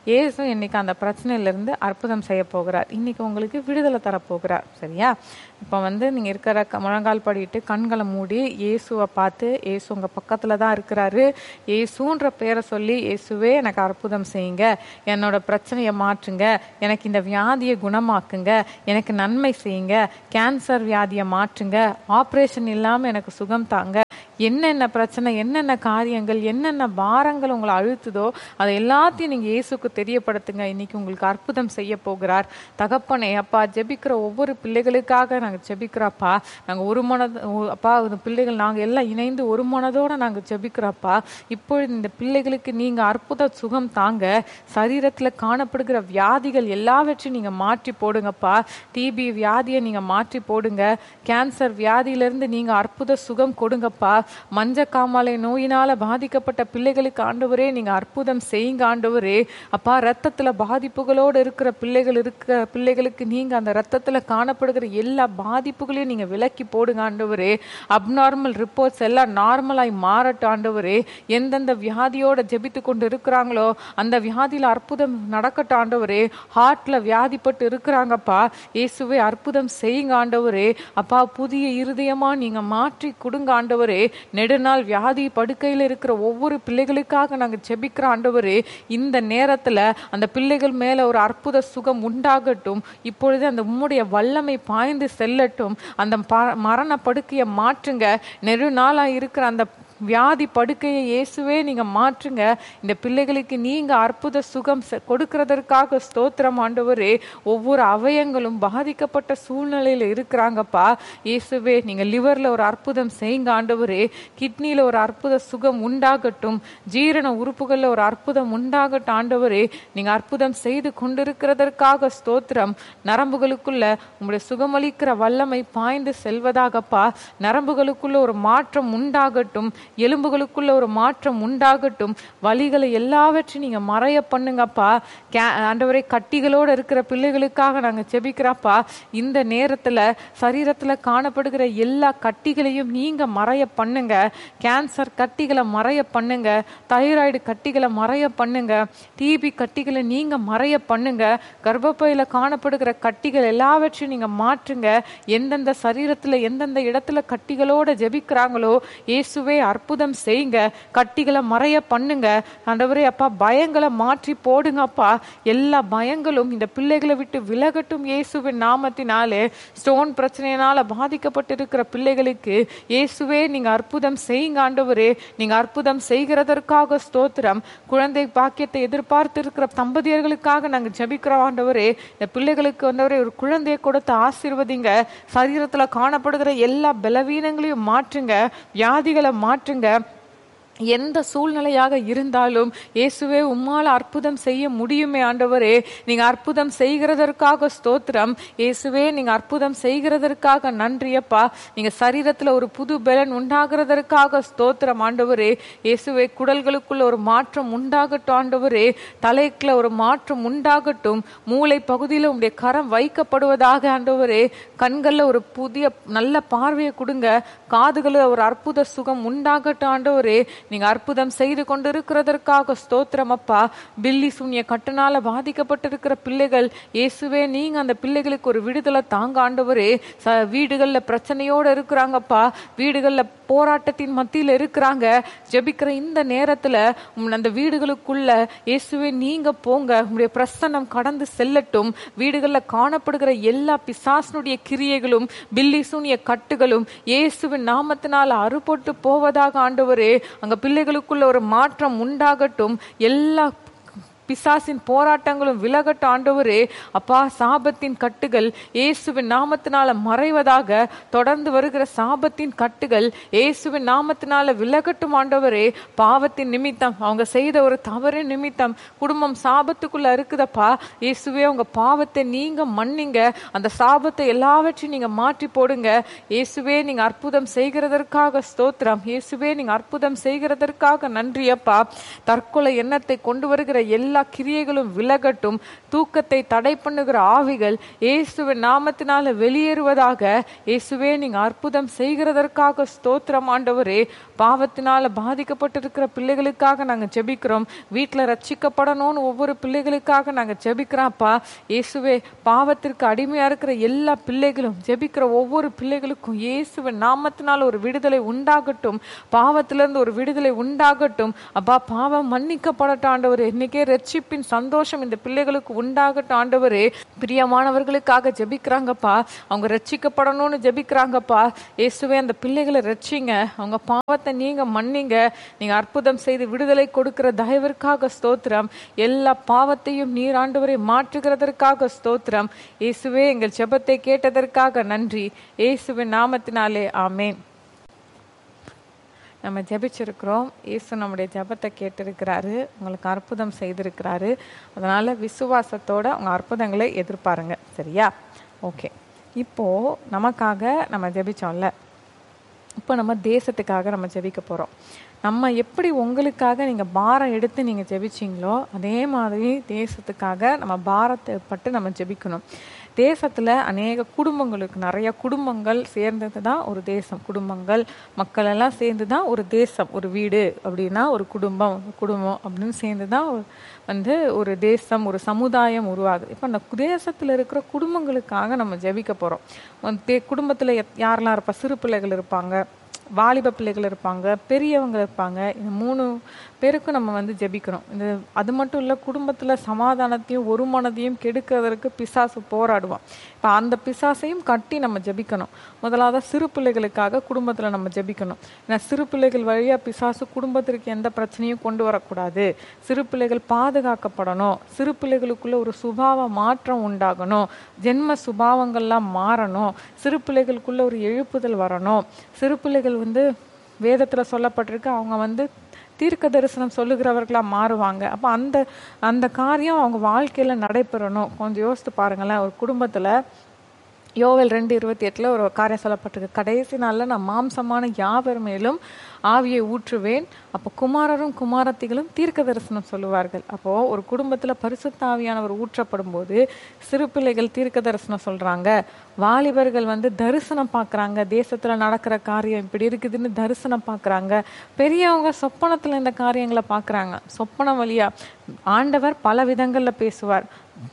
இயேசு இன்னைக்கு அந்த பிரச்சனையிலிருந்து அற்புதம் செய்ய போகிறார். இன்னைக்கு உங்களுக்கு விடுதலை தரப்போகிறார். சரியா? இப்போ நீங்கள் இருக்கிற முழங்கால் படிட்டு கண்களை மூடி இயேசுவை பார்த்து, இயேசு உங்கள் பக்கத்தில் தான் இருக்கிறாரு, இயேசுன்ற பேரை சொல்லி, இயேசுவே எனக்கு அற்புதம் செய்யுங்க, என்னோட பிரச்சனையை மாற்றுங்க, எனக்கு இந்த வியாதியை குணமாக்குங்க, எனக்கு நன்மை செய்யுங்க, கேன்சர் வியாதியை மாற்றுங்க, ஆப்ரேஷன் இல்லாமல் எனக்கு சுகம் தாங்க, என்னென்ன பிரச்சனை, என்னென்ன காரியங்கள், என்னென்ன பாரங்கள் உங்களை அழுத்துதோ அதை எல்லாத்தையும் நீங்கள் இயேசுக்கு தெரியப்படுத்துங்க. இன்னைக்கு உங்களுக்கு அற்புதம் செய்ய போகிறார். தகப்பனே அப்பா, ஜெபிக்கிற ஒவ்வொரு பிள்ளைகளுக்காக நாங்கள் ஜெபிக்கிறப்பா. நாங்கள் ஒரு அப்பா, பிள்ளைகள் நாங்கள் எல்லாம் இணைந்து ஒரு மனதோடு நாங்கள் ஜெபிக்கிறப்பா. இப்பொழுது இந்த பிள்ளைகளுக்கு நீங்கள் அற்புத சுகம் தாங்க. சரீரத்தில் காணப்படுகிற வியாதிகள் எல்லாவற்றையும் நீங்கள் மாற்றி போடுங்கப்பா. டிபி வியாதியை நீங்கள் மாற்றி போடுங்க. கேன்சர் வியாதியிலிருந்து நீங்கள் அற்புத சுகம் கொடுங்கப்பா. மஞ்ச காமாலை நோயினால பாதிக்கப்பட்ட பிள்ளைகளுக்கு ஆண்டவரே நீங்க அற்புதம் செய்யுங்க ஆண்டவரே. அப்பா, ரத்தத்துல பாதிப்புகளோடு இருக்கிற பிள்ளைகளுக்கு நீங்க அந்த ரத்தத்துல காணப்படுகிற எல்லா பாதிப்புகளையும் நீங்க விலக்கி போடுங்க ஆண்டவரே. அப்நார்மல் ரிப்போர்ட்ஸ் எல்லாம் நார்மலாய் மாறட்டும் ஆண்டவரே. எந்தெந்த வியாதியோட ஜெபித்து கொண்டு இருக்கிறாங்களோ அந்த வியாதியில அற்புதம் நடக்கட்டும் ஆண்டவரே. ஹார்ட்ல வியாதிப்பட்டு இருக்கிறாங்கப்பா, இயேசுவே அற்புதம் செய்யுங்க ஆண்டவரே. அப்பா, புதிய இருதயமா நீங்க மாற்றி கொடுங்க ஆண்டவரே. நெடுநாள் வியாதி படுக்கையில் இருக்கிற ஒவ்வொரு பிள்ளைகளுக்காக நாங்கள் ஜெபிக்கிறோம் ஆண்டவரே. இந்த நேரத்தில் அந்த பிள்ளைகள் மேல ஒரு அற்புத சுகம் உண்டாகட்டும். இப்பொழுது அந்த உம்முடைய வல்லமை பாய்ந்து செல்லட்டும். அந்த மரண படுக்கையை மாற்றுங்க. நெடுநாளாக இருக்கிற அந்த வியாதி படுக்கையை இயேசுவே நீங்க மாற்றுங்க. இந்த பிள்ளைகளுக்கு நீங்க அற்புத சுகம் கொடுக்கிறதற்காக ஸ்தோத்திரம் ஆண்டவரே. ஒவ்வொரு அவயங்களும் பாதிக்கப்பட்ட சூழ்நிலையில இருக்கிறாங்கப்பா. இயேசுவே நீங்க லிவர்ல ஒரு அற்புதம் செய்யுங்க ஆண்டவரே. கிட்னில ஒரு அற்புத சுகம் உண்டாகட்டும். ஜீரண உறுப்புகள்ல ஒரு அற்புதம் உண்டாகட்டும் ஆண்டவரே. நீங்க அற்புதம் செய்து கொண்டிருக்கிறதற்காக ஸ்தோத்திரம். நரம்புகளுக்குள்ள உங்களுடைய சுகமளிக்கிற வல்லமை பாய்ந்து செல்வதாகப்பா. நரம்புகளுக்குள்ள ஒரு மாற்றம் உண்டாகட்டும். எலும்புகளுக்குள்ள ஒரு மாற்றம் உண்டாகட்டும். வலிகளை எல்லாவற்றையும் நீங்க மறைய பண்ணுங்கப்பா. ஆண்டவரே, கட்டிகளோடு இருக்கிற பிள்ளைகளுக்காக நாங்க ஜெபிக்கிறப்பா. இந்த நேரத்துல சரீரத்துல காணப்படுகிற எல்லா கட்டிகளையும் நீங்க மறைய பண்ணுங்க. கேன்சர் கட்டிகளை மறைய பண்ணுங்க. தைராய்டு கட்டிகளை மறைய பண்ணுங்க. டிபி கட்டிகளை நீங்க மறைய பண்ணுங்க. கர்ப்பப்பையில காணப்படுகிற கட்டிகள் எல்லாவற்றையும் நீங்க மாற்றுங்க. எந்தெந்த சரீரத்துல எந்தெந்த இடத்துல கட்டிகளோட ஜெபிக்கிறாங்களோ இயேசுவே அற்புதம் செய்யுங்க. கட்டிகளை மறைய பண்ணுங்க ஆண்டவரே. அப்பா, பயங்களை மாற்றி போடுங்கப்பா. எல்லா பயங்களும் இந்த பிள்ளைகளை விட்டு விலகட்டும் இயேசுவின் நாமத்தினாலே. ஸ்டோன் பிரச்சனையினால பாதிக்கப்பட்டிருக்கிற பிள்ளைகளுக்கு இயேசுவே நீங்க அற்புதம் செய்யுங்க ஆண்டவரே. நீங்க அற்புதம் செய்கிறதற்காக ஸ்தோத்திரம். குழந்தை பாக்கியத்தை எதிர்பார்த்து இருக்கிற தம்பதியர்களுக்காக நாங்க ஜெபிக்கிறோம் ஆண்டவரே. இந்த பிள்ளைகளுக்கு ஆண்டவரே ஒரு குழந்தையை கொடுத்து ஆசீர்வதிங்க. சரீரத்துல காணப்படுகிற எல்லா பலவீனங்களையும் மாற்றுங்க. வியாதிகளை மாற்றுங்க. எந்த சூழ்நிலையாக இருந்தாலும் இயேசுவே உம்மால அற்புதம் செய்ய முடியுமே ஆண்டவரே. நீங்க அற்புதம் செய்கிறதற்காக ஸ்தோத்திரம். இயேசுவே நீங்க அற்புதம் செய்கிறதற்காக நன்றியப்பா. நீங்க சரீரத்துல ஒரு புது பலன் உண்டாகிறதற்காக ஸ்தோத்திரம் ஆண்டவரே. இயேசுவே, குடல்களுக்குள்ள ஒரு மாற்றம் உண்டாகட்டும் ஆண்டவரே. தலைக்குள்ள ஒரு மாற்றம் உண்டாகட்டும். மூளை பகுதியில உங்களுடைய கரம் வைக்கப்படுவதாக ஆண்டவரே. கண்கள்ல ஒரு புதிய நல்ல பார்வையை கொடுங்க. காதுகள ஒரு அற்புத சுகம் உண்டாகட்டும் ஆண்டவரே. நீங்க அற்புதம் செய்து கொண்டிருக்கிறதற்காக ஸ்தோத்திரம் அப்பா. பில்லி சூன்ய கட்டுனால பாதிக்கப்பட்டிருக்கிற பிள்ளைகள் இயேசுவே நீங்க அந்த பிள்ளைகளுக்கு ஒரு விடுதலை தாங்க ஆண்டவரே. வீடுகள்ல பிரச்சனையோடு இருக்கிறாங்கப்பா. வீடுகள்ல போராட்டத்தின் மத்தியில் இருக்கிறாங்க. ஜெபிக்கிற இந்த நேரத்துல அந்த வீடுகளுக்குள்ள இயேசுவே நீங்க போங்க. உங்களுடைய பிரசன்னம் கடந்து செல்லட்டும். வீடுகள்ல காணப்படுகிற எல்லா பிசாசனுடைய கிரியைகளும் பில்லி சூன்ய கட்டுகளும் இயேசுவின் நாமத்தினால் அறுபட்டு போவதாக ஆண்டவரே. அங்க பிள்ளைகளுக்குள்ள ஒரு மாற்றம் உண்டாகட்டும். எல்லா பிசாசின் போராட்டங்களும் விலகட்ட ஆண்டவரே. அப்பா, சாபத்தின் கட்டுகள் இயேசுவின் நாமத்தினால மறைவதாக. தொடர்ந்து வருகிற சாபத்தின் கட்டுகள் இயேசுவின் நாமத்தினால விலகட்டும் ஆண்டவரே. பாவத்தின் நிமித்தம், அவங்க செய்த ஒரு தவறின் நிமித்தம் குடும்பம் சாபத்துக்குள்ள இருக்குதப்பா. இயேசுவே, உங்க பாவத்தை நீங்க மன்னிங்க. அந்த சாபத்தை எல்லாவற்றையும் நீங்க மாற்றி போடுங்க. இயேசுவே, நீங்க அற்புதம் செய்கிறதற்காக ஸ்தோத்திரம். இயேசுவே, நீங்க அற்புதம் செய்கிறதற்காக நன்றியப்பா. தற்கொலை எண்ணத்தை கொண்டு வருகிற எல்லா எல்லா கிரியைகளும் விலகட்டும். தூக்கத்தை தடை பண்ணுகிற ஆவிகள் இயேசுவின் நாமத்தினால வெளியேறுவதாக. இயேசுவே, நீங்க அற்புதம் செய்கிறதற்காக ஸ்தோத்திரம் ஆண்டவரே. பாவத்தினால பாதிக்கப்பட்டிருக்கிற பிள்ளைகளுக்காக நாங்க ஜெபிக்கிறோம். வீட்டுல ரட்சிக்கப்படணும்னு ஒவ்வொரு பிள்ளைகளுக்காக நாங்க ஜெபிக்கிறோம்ப்பா. இயேசுவே, பாவத்திற்கு அடிமையா இருக்கிற எல்லா பிள்ளைகளும், ஜெபிக்கிற ஒவ்வொரு பிள்ளைகளுக்கும் இயேசுவின் நாமத்தினால ஒரு விடுதலை உண்டாகட்டும். பாவத்திலிருந்து ஒரு விடுதலை உண்டாகட்டும். அப்பா, பாவம் மன்னிக்கப்படட்டும் ஆண்டவரே. இன்னைக்கே ரட்சிப்பின் சந்தோஷம் இந்த பிள்ளைகளுக்கு உண்டாகட்டும் ஆண்டவரே. பிரியமானவர்களுக்காக ஜெபிக்கிறாங்கப்பா. அவங்க ரட்சிக்கப்படணும்னு ஜெபிக்கிறாங்கப்பா. இயேசுவே, அந்த பிள்ளைகளை ரட்சிங்க. அவங்க பாவத்தை நீங்க மன்னிங்க. நீங்க அற்புதம் செய்து விடுதலை கொடுக்கிற தயவிற்காக ஸ்தோத்திரம். எல்லா பாவத்தையும் நீர் ஆண்டவரை மாற்றுகிறதற்காக ஸ்தோத்திரம். இயேசுவே, எங்கள் ஜெபத்தை கேட்டதற்காக நன்றி. இயேசுவின் நாமத்தினாலே ஆமேன். நம்ம ஜெபிச்சிருக்கிறோம். இயேசு நம்முடைய ஜெபத்தை கேட்டிருக்கிறாரு, உங்களுக்கு அற்புதம் செய்திருக்கிறாரு. அதனால விசுவாசத்தோட உங்க அற்புதங்களை எதிர்பாருங்க. சரியா? ஓகே. இப்போ நமக்காக நம்ம ஜெபிச்சோம்ல, இப்போ நம்ம தேசத்துக்காக நம்ம ஜெபிக்க போகிறோம். நம்ம எப்படி உங்களுக்காக நீங்கள் பாரம் எடுத்து நீங்கள் ஜெபிச்சிங்களோ அதே மாதிரி தேசத்துக்காக நம்ம பாரத்தை பட்டு நம்ம ஜெபிக்கணும். தேசத்தில் அநேக குடும்பங்களுக்கு, நிறைய குடும்பங்கள் சேர்ந்தது தான் ஒரு தேசம். குடும்பங்கள், மக்கள் எல்லாம் சேர்ந்து தான் ஒரு தேசம். ஒரு வீடு அப்படின்னா ஒரு குடும்பம், குடும்பம் அப்படின்னு சேர்ந்து தான் வந்து ஒரு தேசம், ஒரு சமுதாயம் உருவாகுது. இப்போ அந்த தேசத்தில் இருக்கிற குடும்பங்களுக்காக நம்ம ஜெபிக்க போகிறோம். குடும்பத்தில் யாரெல்லாம் இருப்பா? சிறு பிள்ளைகள் இருப்பாங்க, வாலிப பிள்ளைகள் இருப்பாங்க, பெரியவங்க இருப்பாங்க. இந்த 3 பேருக்கும் நம்ம வந்து ஜெபிக்கணும். அது மட்டும் இல்லை, குடும்பத்தில் சமாதானத்தையும் ஒரு மனதையும் கெடுக்கிறதுக்கு பிசாசு போராடுவான். இப்போ அந்த பிசாசையும் கட்டி நம்ம ஜெபிக்கணும். முதலாவது சிறு பிள்ளைகளுக்காக குடும்பத்தில் நம்ம ஜெபிக்கணும். ஏன்னா சிறு பிள்ளைகள் வழியாக பிசாசு குடும்பத்திற்கு எந்த பிரச்சனையும் கொண்டு வரக்கூடாது. சிறு பிள்ளைகள் பாதுகாக்கப்படணும். சிறு பிள்ளைகளுக்குள்ள ஒரு சுபாவ மாற்றம் உண்டாகணும். ஜென்ம சுபாவங்கள்லாம் மாறணும். சிறு பிள்ளைகளுக்குள்ள ஒரு எழுப்புதல் வரணும். சிறு பிள்ளைகள் வந்து வேதத்தில் சொல்லப்பட்டிருக்கு, அவங்க வந்து தீர்க்க தரிசனம் சொல்லுகிறவர்களா மாறுவாங்க. அப்போ அந்த காரியம் அவங்க வாழ்க்கையில் நடைபெறணும். கொஞ்சம் யோசித்து பாருங்களேன். ஒரு குடும்பத்தில் யோவேல் 2:28 ஒரு காரியம் சொல்லப்பட்டிருக்கு, கடைசி நாளில் நான் மாம்சமான யாவர் மேலும் ஆவியை ஊற்றுவேன், அப்போ குமாரரும் குமாரத்திகளும் தீர்க்க தரிசனம் சொல்லுவார்கள். அப்போது ஒரு குடும்பத்தில் பரிசுத்த ஆவியானவர் ஊற்றப்படும் போது சிறு பிள்ளைகள் தீர்க்க தரிசனம் சொல்கிறாங்க, வாலிபர்கள் வந்து தரிசனம் பார்க்குறாங்க, தேசத்தில் நடக்கிற காரியம் இப்படி இருக்குதுன்னு தரிசனம் பார்க்குறாங்க, பெரியவங்க சொப்பனத்தில் இந்த காரியங்களை பார்க்குறாங்க. சொப்பனம் வழியா ஆண்டவர் பல விதங்களில் பேசுவார்.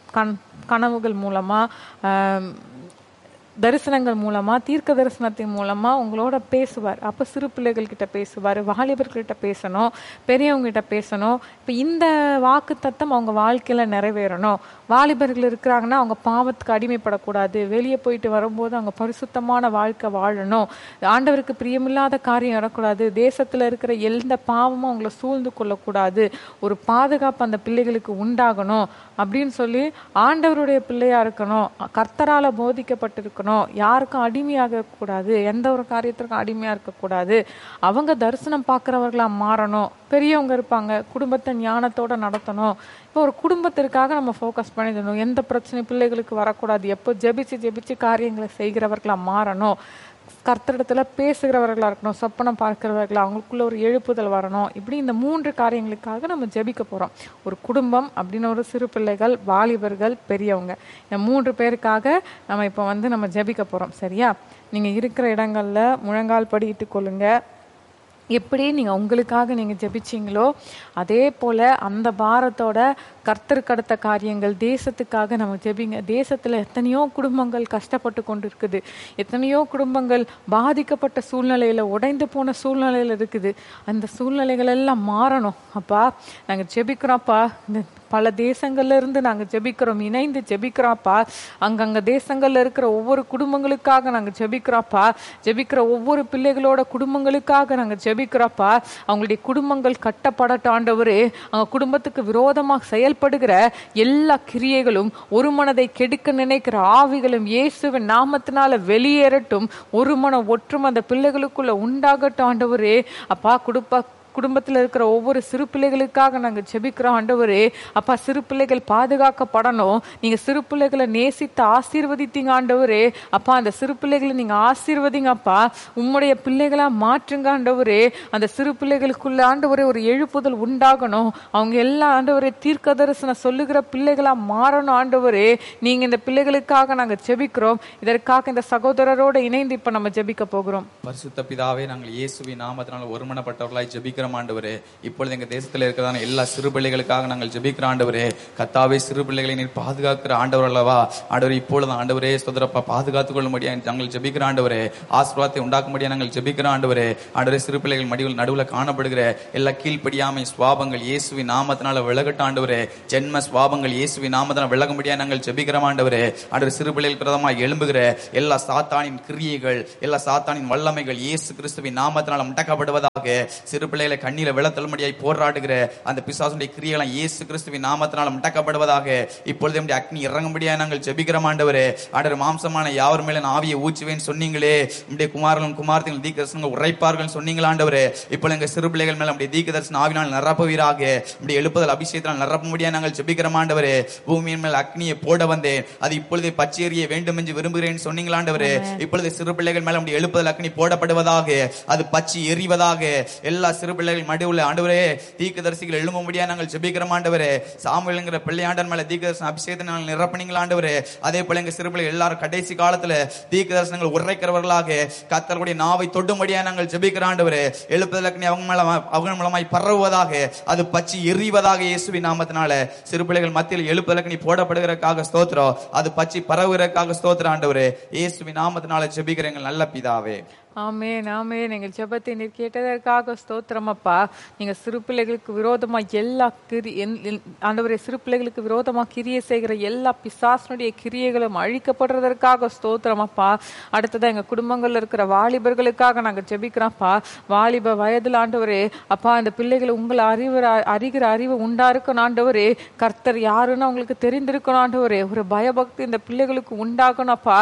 கனவுகள் மூலமாக, தரிசனங்கள் மூலமாக, தீர்க்க தரிசனத்தின் மூலமாக உங்களோட பேசுவார். அப்போ சிறு பிள்ளைகள்கிட்ட பேசுவார், வாலிபர்கிட்ட பேசணும், பெரியவங்ககிட்ட பேசணும். இப்போ இந்த வாக்கு தத்தம் அவங்க வாழ்க்கையில் நிறைவேறணும். வாலிபர்கள் இருக்கிறாங்கன்னா அவங்க பாவத்துக்கு அடிமைப்படக்கூடாது. வெளியே போயிட்டு வரும்போது அவங்க பரிசுத்தமான வாழ்க்கை வாழணும். ஆண்டவருக்கு பிரியமில்லாத காரியம் வரக்கூடாது. தேசத்தில் இருக்கிற எந்த பாவமும் அவங்கள சூழ்ந்து கொள்ளக்கூடாது. ஒரு பாதுகாப்பு அந்த பிள்ளைகளுக்கு உண்டாகணும் அப்படின்னு சொல்லி ஆண்டவருடைய பிள்ளையா இருக்கணும். கர்த்தரால போதிக்கப்பட்டிருக்கணும். யாருக்கும் அடிமையாக கூடாது. எந்த ஒரு காரியத்திற்கும் அடிமையா இருக்கக்கூடாது. அவங்க தரிசனம் பார்க்கிறவர்களா மாறணும். பெரியவங்க இருப்பாங்க, குடும்பத்தை ஞானத்தோட நடத்தணும். இப்போ ஒரு குடும்பத்திற்காக நம்ம ஃபோக்கஸ் பண்ணிடணும். எந்த பிரச்சனை பிள்ளைகளுக்கு வரக்கூடாது. எப்போ ஜெபிச்சு காரியங்களை செய்கிறவர்களா மாறணும். கர்த்தரிடத்துல பேசுகிறவர்களா இருக்கணும். சொப்பனம் பார்க்கிறவர்களா, அவங்களுக்குள்ள ஒரு எழுப்புதல் வரணும். இப்படி இந்த 3 காரியங்களுக்காக நம்ம ஜெபிக்க போறோம். ஒரு குடும்பம் அப்படின்னு ஒரு சிறு பிள்ளைகள், வாலிபர்கள், பெரியவங்க, இந்த 3 பேருக்காக நம்ம இப்போ வந்து நம்ம ஜெபிக்க போறோம். சரியா? நீங்க இருக்கிற இடங்கள்ல முழங்கால் படியிட்டு கொள்ளுங்க. எப்படி நீங்கள் உங்களுக்காக நீங்கள் ஜெபிச்சிங்களோ அதே போல் அந்த பாரத்தோட கர்த்தருக்கு அடுத்த காரியங்கள் தேசத்துக்காக நம்ம ஜெபிங்க. தேசத்தில் எத்தனையோ குடும்பங்கள் கஷ்டப்பட்டு கொண்டு இருக்குது. எத்தனையோ குடும்பங்கள் பாதிக்கப்பட்ட சூழ்நிலையில், உடைந்து போன சூழ்நிலையில் இருக்குது. அந்த சூழ்நிலைகள் எல்லாம் மாறணும். அப்பா நாங்கள் ஜெபிக்கிறோம்ப்பா. இந்த பல தேசங்கள்ல இருந்து நாங்கள் ஜெபிக்கிறோம், இணைந்து ஜெபிக்கிறோம்ப்பா. அங்கங்க தேசங்கள்ல இருக்கிற ஒவ்வொரு குடும்பங்களுக்காக நாங்கள் ஜெபிக்கிறோம்ப்பா. ஜெபிக்கிற ஒவ்வொரு பிள்ளைகளோட குடும்பங்களுக்காக நாங்கள் ஜெபிக்கிறோம்ப்பா. அவங்களுடைய குடும்பங்கள் கட்டப்படட்டும் ஆண்டவரே. அவங்க குடும்பத்துக்கு விரோதமாக செயல்படுகிற எல்லா கிரியைகளும், ஒரு மனதை கெடுக்க நினைக்கிற ஆவிகளும் இயேசுவின் நாமத்தினால வெளியேறட்டும். ஒரு மன ஒற்றுமை அந்த பிள்ளைகளுக்குள்ள உண்டாகட்டும் ஆண்டவரே. அப்பா குடும்பத்தில் இருக்கிற ஒவ்வொரு சிறு பிள்ளைகளுக்காக நாங்கள் ஜெபிக்கிறோம் ஆண்டவரே. அப்பா, சிறு பிள்ளைகள் பாதுகாக்கப்படணும். நீங்க சிறு பிள்ளைகளை நேசித்து ஆசீர்வதித்தீங்க ஆண்டவரே. அப்பா, அந்த சிறு பிள்ளைகளை நீங்க ஆசீர்வதிங்க அப்பா. உம்முடைய பிள்ளைகளா மாற்றுங்க ஆண்டவரே. அந்த சிறு பிள்ளைகளுக்குள்ள ஆண்டவரே ஒரு எழுப்புதல் உண்டாகணும். அவங்க எல்லா ஆண்டவரே தீர்க்க தரிசனம் சொல்லுகிற பிள்ளைகளா மாறணும் ஆண்டவரே. நீங்க இந்த பிள்ளைகளுக்காக நாங்க ஜெபிக்கிறோம். இதற்காக இந்த சகோதரரோட இணைந்து இப்ப நம்ம ஜெபிக்க போகிறோம். பரிசுத்த பிதாவே, நாங்கள் இயேசுவின் நாமத்தினால் ஒருமனப்பட்டவர்களாய் ஜெபிக்கிறோம் ஆண்டவரே. இப்பொழுது எங்க தேசத்தில் இருக்கிறதான எல்லா சிறு பிள்ளைகளுக்காக நாங்கள் ஜெபிக்கிற ஆண்டவரே. கத்தாவே, சிறு பிள்ளைகளை நீர் பாதுகாக்கிற ஆண்டவர் அல்லவா ஆண்டவரே. இப்பொழுது ஆண்டவரே ஸ்தோத்திரப்பா, பாதுகாத்துக் கொள்ளும்படியா நாங்கள் ஜெபிக்கிற ஆண்டவரே. ஆசீர்வாதத்தை உண்டாக்கும்படியா நாங்கள் ஜெபிக்கிற ஆண்டவரே. ஆண்டவரே, சிறு பிள்ளைகள் மடிவில் நடுவில் காணப்படுகிற எல்லா கீழ்ப்படியாமை சுவாபங்கள் இயேசுவின் நாமத்தினால விலகட்ட ஆண்டவரே. ஜென்ம சுவாபங்கள் இயேசுவின் நாமத்தினால் விலகும்படியா நாங்கள் ஜெபிக்கிறோம் ஆண்டவரே. ஆண்டவரே, சிறு பிள்ளைகள் பிரதமாக எழும்புகிற எல்லா சாத்தானின் கிரியைகள், எல்லா சாத்தானின் வல்லமைகள் இயேசு கிறிஸ்துவின் நாமத்தினால் முடக்கப்படுவதாக. சிறு பிள்ளைகளை கண்ணீரை விளத்தல்மடியாய் போராடுகிற அந்த பிசாசுடைய கிரியைகள் இயேசு கிறிஸ்துவின் நாமத்தினால் முடக்கப்படுவதாக. இப்பொழுது நம்முடைய அக்னி இறங்கும்படியா நாங்கள் ஜெபிக்கிறோம் ஆண்டவரே. ஆண்டவரே, மாம்சமான யாவர் மேல ஆவியை ஊற்றுவேன் சொன்னீங்களே. நம்முடைய குமாரர்களும் குமாரத்தின் தீர்க்கதரிசனங்கள் உரைப்பார்கள் சொன்னீங்களா ஆண்டவரே. இப்போ எங்க சிறு பிள்ளைகள் மேல நம்முடைய தீர்க்கதரிசன ஆவினால் நிரப்புவீராக. நம்முடைய எழுப்புதல் அபிஷேகத்தினால் நிரப்பும்படியா நாங்கள் ஜெபிக்கிறோம் ஆண்டவரே. பூமியின் மேல் அக்னியை போட வந்தேன், அது இப்பொழுதே பச்சேறிய வேண்டும் என்று விரும்புகிறேன் சொன்னீங்களா ஆண்டவரே. இப்பொழுது சிறு பிள்ளைகள் மேல நம்முடைய எழுப்புதல் அக்னி போடப்படுவதாக, அது பச்சி எரிவதாக. எல்லா சிறு பிள்ளைகள் மடிவுள்ள ஆண்டவரே தீர்க்கதரிசிகள் எழும்பும்படியா நாங்கள் ஜெபிக்கிறோம் ஆண்டவரே. சாமுவேல்ங்கிற பிள்ளையாண்டன் மேல தீர்க்கதரிசன அபிஷேகத்தை நாங்கள் நிரப்பினீங்களா ஆண்டவரே. அதே போல எங்க சிறு பிள்ளைகள் எல்லாரும் கடைசி காலத்துல தீர்க்கதரிசனங்கள் உரைக்கிறவர்களாக கர்த்தருடைய நாவை தொடும்படியா நாங்கள் ஜெபிக்கிறோம் ஆண்டவரே. எழுப்புதல் அக்னி அவங்க மூலமாய் பரவுவதாக, அது பச்சி எரிவதாக இயேசுவின் நாமத்தினால. சிறு பிள்ளைகள் மத்தியில் எழுப்புதல் அக்னி போடப்படுகிறதுக்காக ஸ்தோத்திரம், அது பச்சி பரவுகிறதுக்காக ஸ்தோத்திரம் ஆண்டவரே. இயேசுவின் நாமத்தினால ஜெபிக்கிற எங்கள் நல்ல பிதாவே. ஆமென், ஆமென். எங்கள் ஜெபத்தை நீர் கேட்டதற்காக ஸ்தோத்திரம் அப்பா. நீங்க சிறு பிள்ளைகளுக்கு விரோதமா எல்லா ஆண்டவரே, சிறு பிள்ளைகளுக்கு விரோதமா கிரியை செய்கிற எல்லா பிசாசனுடைய கிரியைகளும் அழிக்கப்படுறதற்காக ஸ்தோத்திரம் அப்பா. அடுத்ததான் எங்க குடும்பங்கள்ல இருக்கிற வாலிபர்களுக்காக நாங்க ஜெபிக்கிறோம்ப்பா. வாலிப வயதில் ஆண்டவரே அப்பா, இந்த பிள்ளைகளை உங்களை அறிகிற அறிவு உண்டா இருக்கணும் ஆண்டவரே. கர்த்தர் யாருன்னு அவங்களுக்கு தெரிந்திருக்கணும் ஆண்டவரே. ஒரு பயபக்தி இந்த பிள்ளைகளுக்கு உண்டாகணும் அப்பா.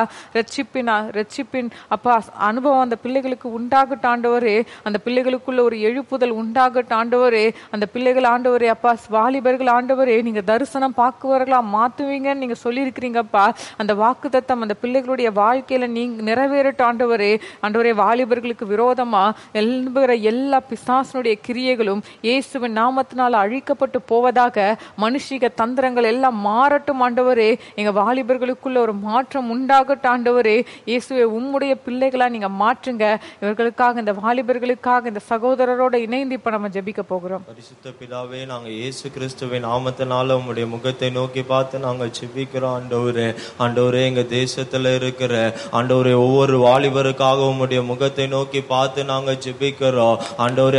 ரட்சிப்பின் அப்பா அனுபவம் அந்த பிள்ளைகளுக்கு உண்டாகட்டும் ஆண்டவரே. அந்த பிள்ளைகளுக்குள்ள ஒரு எழுப்புதல் உண்டாகட்டும் ஆண்டவரே. அந்த பிள்ளைகள் ஆண்டவரே அப்பா, வாலிபர்கள் ஆண்டவரே, நீங்க தரிசனம் பார்க்குவர்களா மாத்துவீங்கன்னு நீங்க சொல்லியிருக்கிறீங்கப்பா. அந்த வாக்குத்தத்தம் அந்த பிள்ளைகளுடைய வாழ்க்கையில நீங்க நிறைவேறட்டும் ஆண்டவரே. ஆண்டவரே, வாலிபர்களுக்கு விரோதமா எழும்புகிற எல்லா பிசாசனுடைய கிரியைகளும் இயேசுவின் நாமத்தினால அழிக்கப்பட்டு போவதாக. மனுஷிக தந்திரங்கள் எல்லாம் மாறட்டும் ஆண்டவரே. எங்க வாலிபர்களுக்குள்ள ஒரு மாற்றம் உண்டாகட்டும் ஆண்டவரே. இயேசுவே, உம்முடைய பிள்ளைகளா நீங்க மாற்றுங்க. இவர்களுக்காக, இந்த வாலிபர்களுக்காக, இந்த சகோதரரோட இணைந்து இப்ப நம்ம ஜெபிக்க போகிறோம். பரிசுத்த பிதாவே, நாங்க இயேசு கிறிஸ்துவின் நாமத்தினால உம்முடைய முகத்தை நோக்கி பார்த்து நாங்க ஜெபிக்கிறோம் ஆண்டவரே. ஆண்டவரே, எங்க தேசத்துல இருக்கிற ஆண்டவரே ஒவ்வொரு வாலிபருக்காக உம்முடைய முகத்தை நோக்கி பார்த்து நாங்க ஜெபிக்கிறோம் ஆண்டவரே.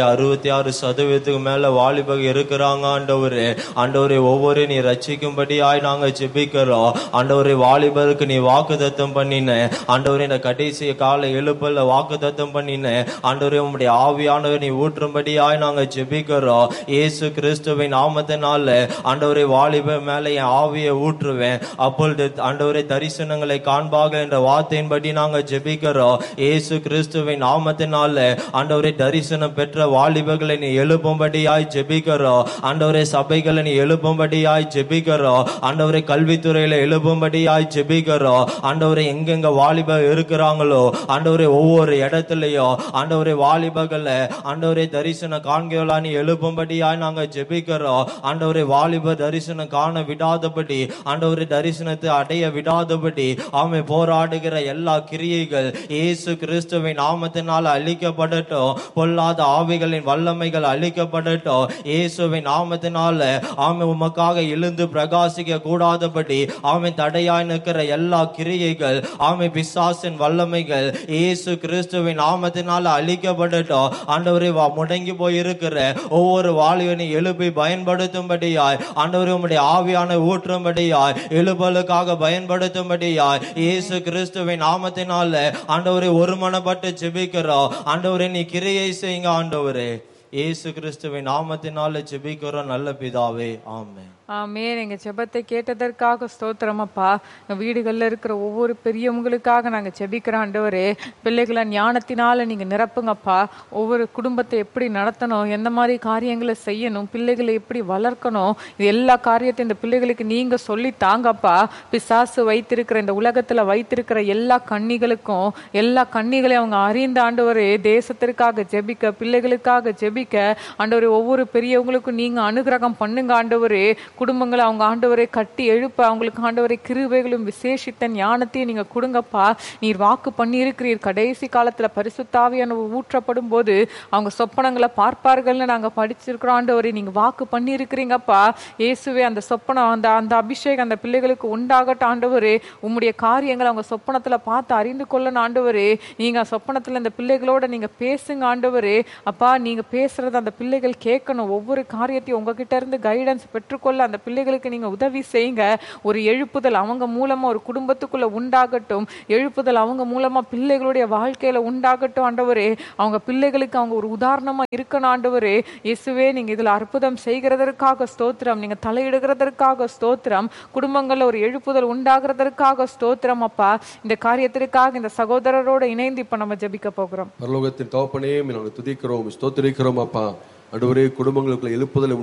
66% மேல வாலிபர் இருக்கிறாங்க ஆண்டவரே. ஆண்டவரே, ஒவ்வொரு நீ ரட்சிக்கும்படியாய் நாங்க ஜெபிக்கிறோம் ஆண்டவரே. வாலிபருக்கு நீ வாக்குத்தத்தம் பண்ணின ஆண்டவரே. இந்த கடைசி கால எழுப்பல்ல வாக்குத்தத்தம் பண்ணின ஆண்டவரே, உம்முடைய ஆவியானவர் நீ ஊற்றும்படியாய் நாங்க ஜெபிக்கிறோம் இயேசு கிறிஸ்துவின் நாமத்தினால. ஆண்டவரே, வாலிப மேல என் ஆவியை ஊற்றுவேன், அப்பொழுது ஆண்டவரே தரிசனங்களை காண்பார்கள் என்ற வார்த்தையின்படி நாங்க ஜெபிக்கிறோம் இயேசு கிறிஸ்துவின் நாமத்தினால. ஆண்டவரே, தரிசனம் பெற்ற வாலிபர்களை நீ எழுப்பும்படியாய் ஜெபிக்கிறோம் ஆண்டவரே. சபைகளை நீ எழுப்பும்படியாய் ஜெபிக்கிறோம் ஆண்டவரே. கல்வித்துறையில எழுப்பும்படியாய் ஜெபிக்கிறோம் ஆண்டவரே. எங்கெங்க வாலிபர் இருக்கிறாங்களோ ஆண்டவரே, ஒவ்வொரு இடத்துலயும் ஆண்டவரே வாலிபர்கள ஆண்டவரே தரிசன காண்கிறா நீ எழுப்பும்படியாய் நாங்க ஜெபிக்கிறோம் ஆண்டவரே. வாலிப தரிசனம் காண விடாதபடி ஆண்டவரே, தரிசனத்தை அடைய விடாதபடி ஆமை போராடுகிற எல்லா கிரியைகள் இயேசு கிறிஸ்துவின் நாமத்தினால் அழிக்கப்படட்டும். பொல்லாத ஆவிகளின் வல்லமைகள் அழிக்கப்படட்டும் இயேசுவின் நாமத்தினால. ஆமை உமக்காக எழுந்து பிரகாசிக்க கூடாதபடி ஆமை தடையாய் நிற்கிற எல்லா கிரியைகள் ஆமை பிசாசின் வல்லமைகள் இயேசு கிறிஸ்துவின் நாமத்தினால அழிக்கப்படட்டும் ஆண்டவரே. முடங்கி போயிருக்கிற ஒவ்வொரு வாலிபனை எழுப்பி பயன்படுத்தும்படியாய் ஆண்டவரே, உம்முடைய ஆவியான ஊற்றும்படியாய் எழுப்பலுக்காக பயன்படுத்தும்படியாய் இயேசு கிறிஸ்துவின் நாமத்தினால ஆண்டவரே ஒருமனப்பட்டு ஜெபிக்கிறோம் ஆண்டவரே. நீ கிரியை செய்யுங்க ஆண்டவரே. இயேசு கிறிஸ்துவின் நாமத்தினால ஜெபிக்கிறோம் நல்ல பிதாவே, ஆமென். ஆமென். எங்க ஜெபத்தை கேட்டதற்காக ஸ்தோத்திரம் அப்பா. எங்க வீடுகளில் இருக்கிற ஒவ்வொரு பெரியவங்களுக்காக நாங்க ஜெபிக்கிறோம் ஆண்டவரே. பிள்ளைகளை ஞானத்தினால நீங்க நிரப்புங்கப்பா. ஒவ்வொரு குடும்பத்தை எப்படி நடத்தணும், எந்த மாதிரி காரியங்களை செய்யணும், பிள்ளைகளை எப்படி வளர்க்கணும், இது எல்லா காரியத்தையும் இந்த பிள்ளைகளுக்கு நீங்க சொல்லி தாங்கப்பா. பிசாசு வைத்திருக்கிற இந்த உலகத்துல வைத்திருக்கிற எல்லா கண்ணிகளுக்கும் எல்லா கண்ணிகளையும் அவங்க அறிந்த ஆண்டவரே தேசத்திற்காக ஜெபிக்க, பிள்ளைகளுக்காக ஜெபிக்க ஆண்டவரே ஒவ்வொரு பெரியவங்களுக்கும் நீங்க அனுகிரகம் பண்ணுங்க ஆண்டவரே. குடும்பங்களை அவங்க ஆண்டவரை கட்டி எழுப்ப அவங்களுக்கு ஆண்டவரை கிருபைகளும் விசேஷித்த ஞானத்தையும் நீங்க கொடுங்கப்பா. நீர் வாக்கு பண்ணி இருக்கிறீர், கடைசி காலத்துல பரிசுத்தாவியான ஊற்றப்படும் போது அவங்க சொப்பனங்களை பார்ப்பார்கள்னு நாங்க படிச்சிருக்கிறோம் ஆண்டவரே. நீங்க வாக்கு பண்ணி இருக்கிறீங்கப்பா. இயேசுவே அந்த சொப்பனம் அந்த அபிஷேகம் அந்த பிள்ளைகளுக்கு உண்டாகட்டும் ஆண்டவரே. உம்முடைய காரியங்களை அவங்க சொப்பனத்துல பார்த்து அறிந்து கொள்ளணும் ஆண்டவரே. நீங்க சொப்பனத்துல இந்த பிள்ளைகளோட நீங்க பேசுங்க ஆண்டவரே. அப்பா நீங்க பேசுறது அந்த பிள்ளைகள் கேட்கணும். ஒவ்வொரு காரியத்தையும் உங்ககிட்ட இருந்து கைடன்ஸ் பெற்றுக்கொள்ள அந்த பிள்ளைகளுக்கு நீங்க உதவி செய்யுங்க. ஒரு எழுப்புதல் அவங்க மூலமா ஒரு குடும்பத்துக்குள்ள உண்டாகட்டும். எழுப்புதல் அவங்க மூலமா பிள்ளைகளுடைய வாழ்க்கையில உண்டாகட்டும் ஆண்டவரே. அவங்க பிள்ளைகளுக்கு அவங்க ஒரு உதாரணமா இருக்கணும் ஆண்டவரே. இயேசுவே நீங்க இதுல அற்புதம் செய்கிறதற்காக ஸ்தோத்திரம். நீங்க தலையிடுகிறதற்காக ஸ்தோத்திரம். குடும்பங்கள்ல ஒரு எழுப்புதல் உண்டாகிறதற்காக ஸ்தோத்திரம் அப்பா. இந்த காரியத்திற்காக இந்த சகோதரரோட இணைந்து இப்ப நம்ம ஜெபிக்க போகிறோம். பரலோகத்தின் தகப்பனே நாங்கள் துதிக்கிறோம், ஸ்தோத்திரிக்கிறோம் அப்பா. ஆண்டவரே எழுப்புதலை உண்டாக்கும்படி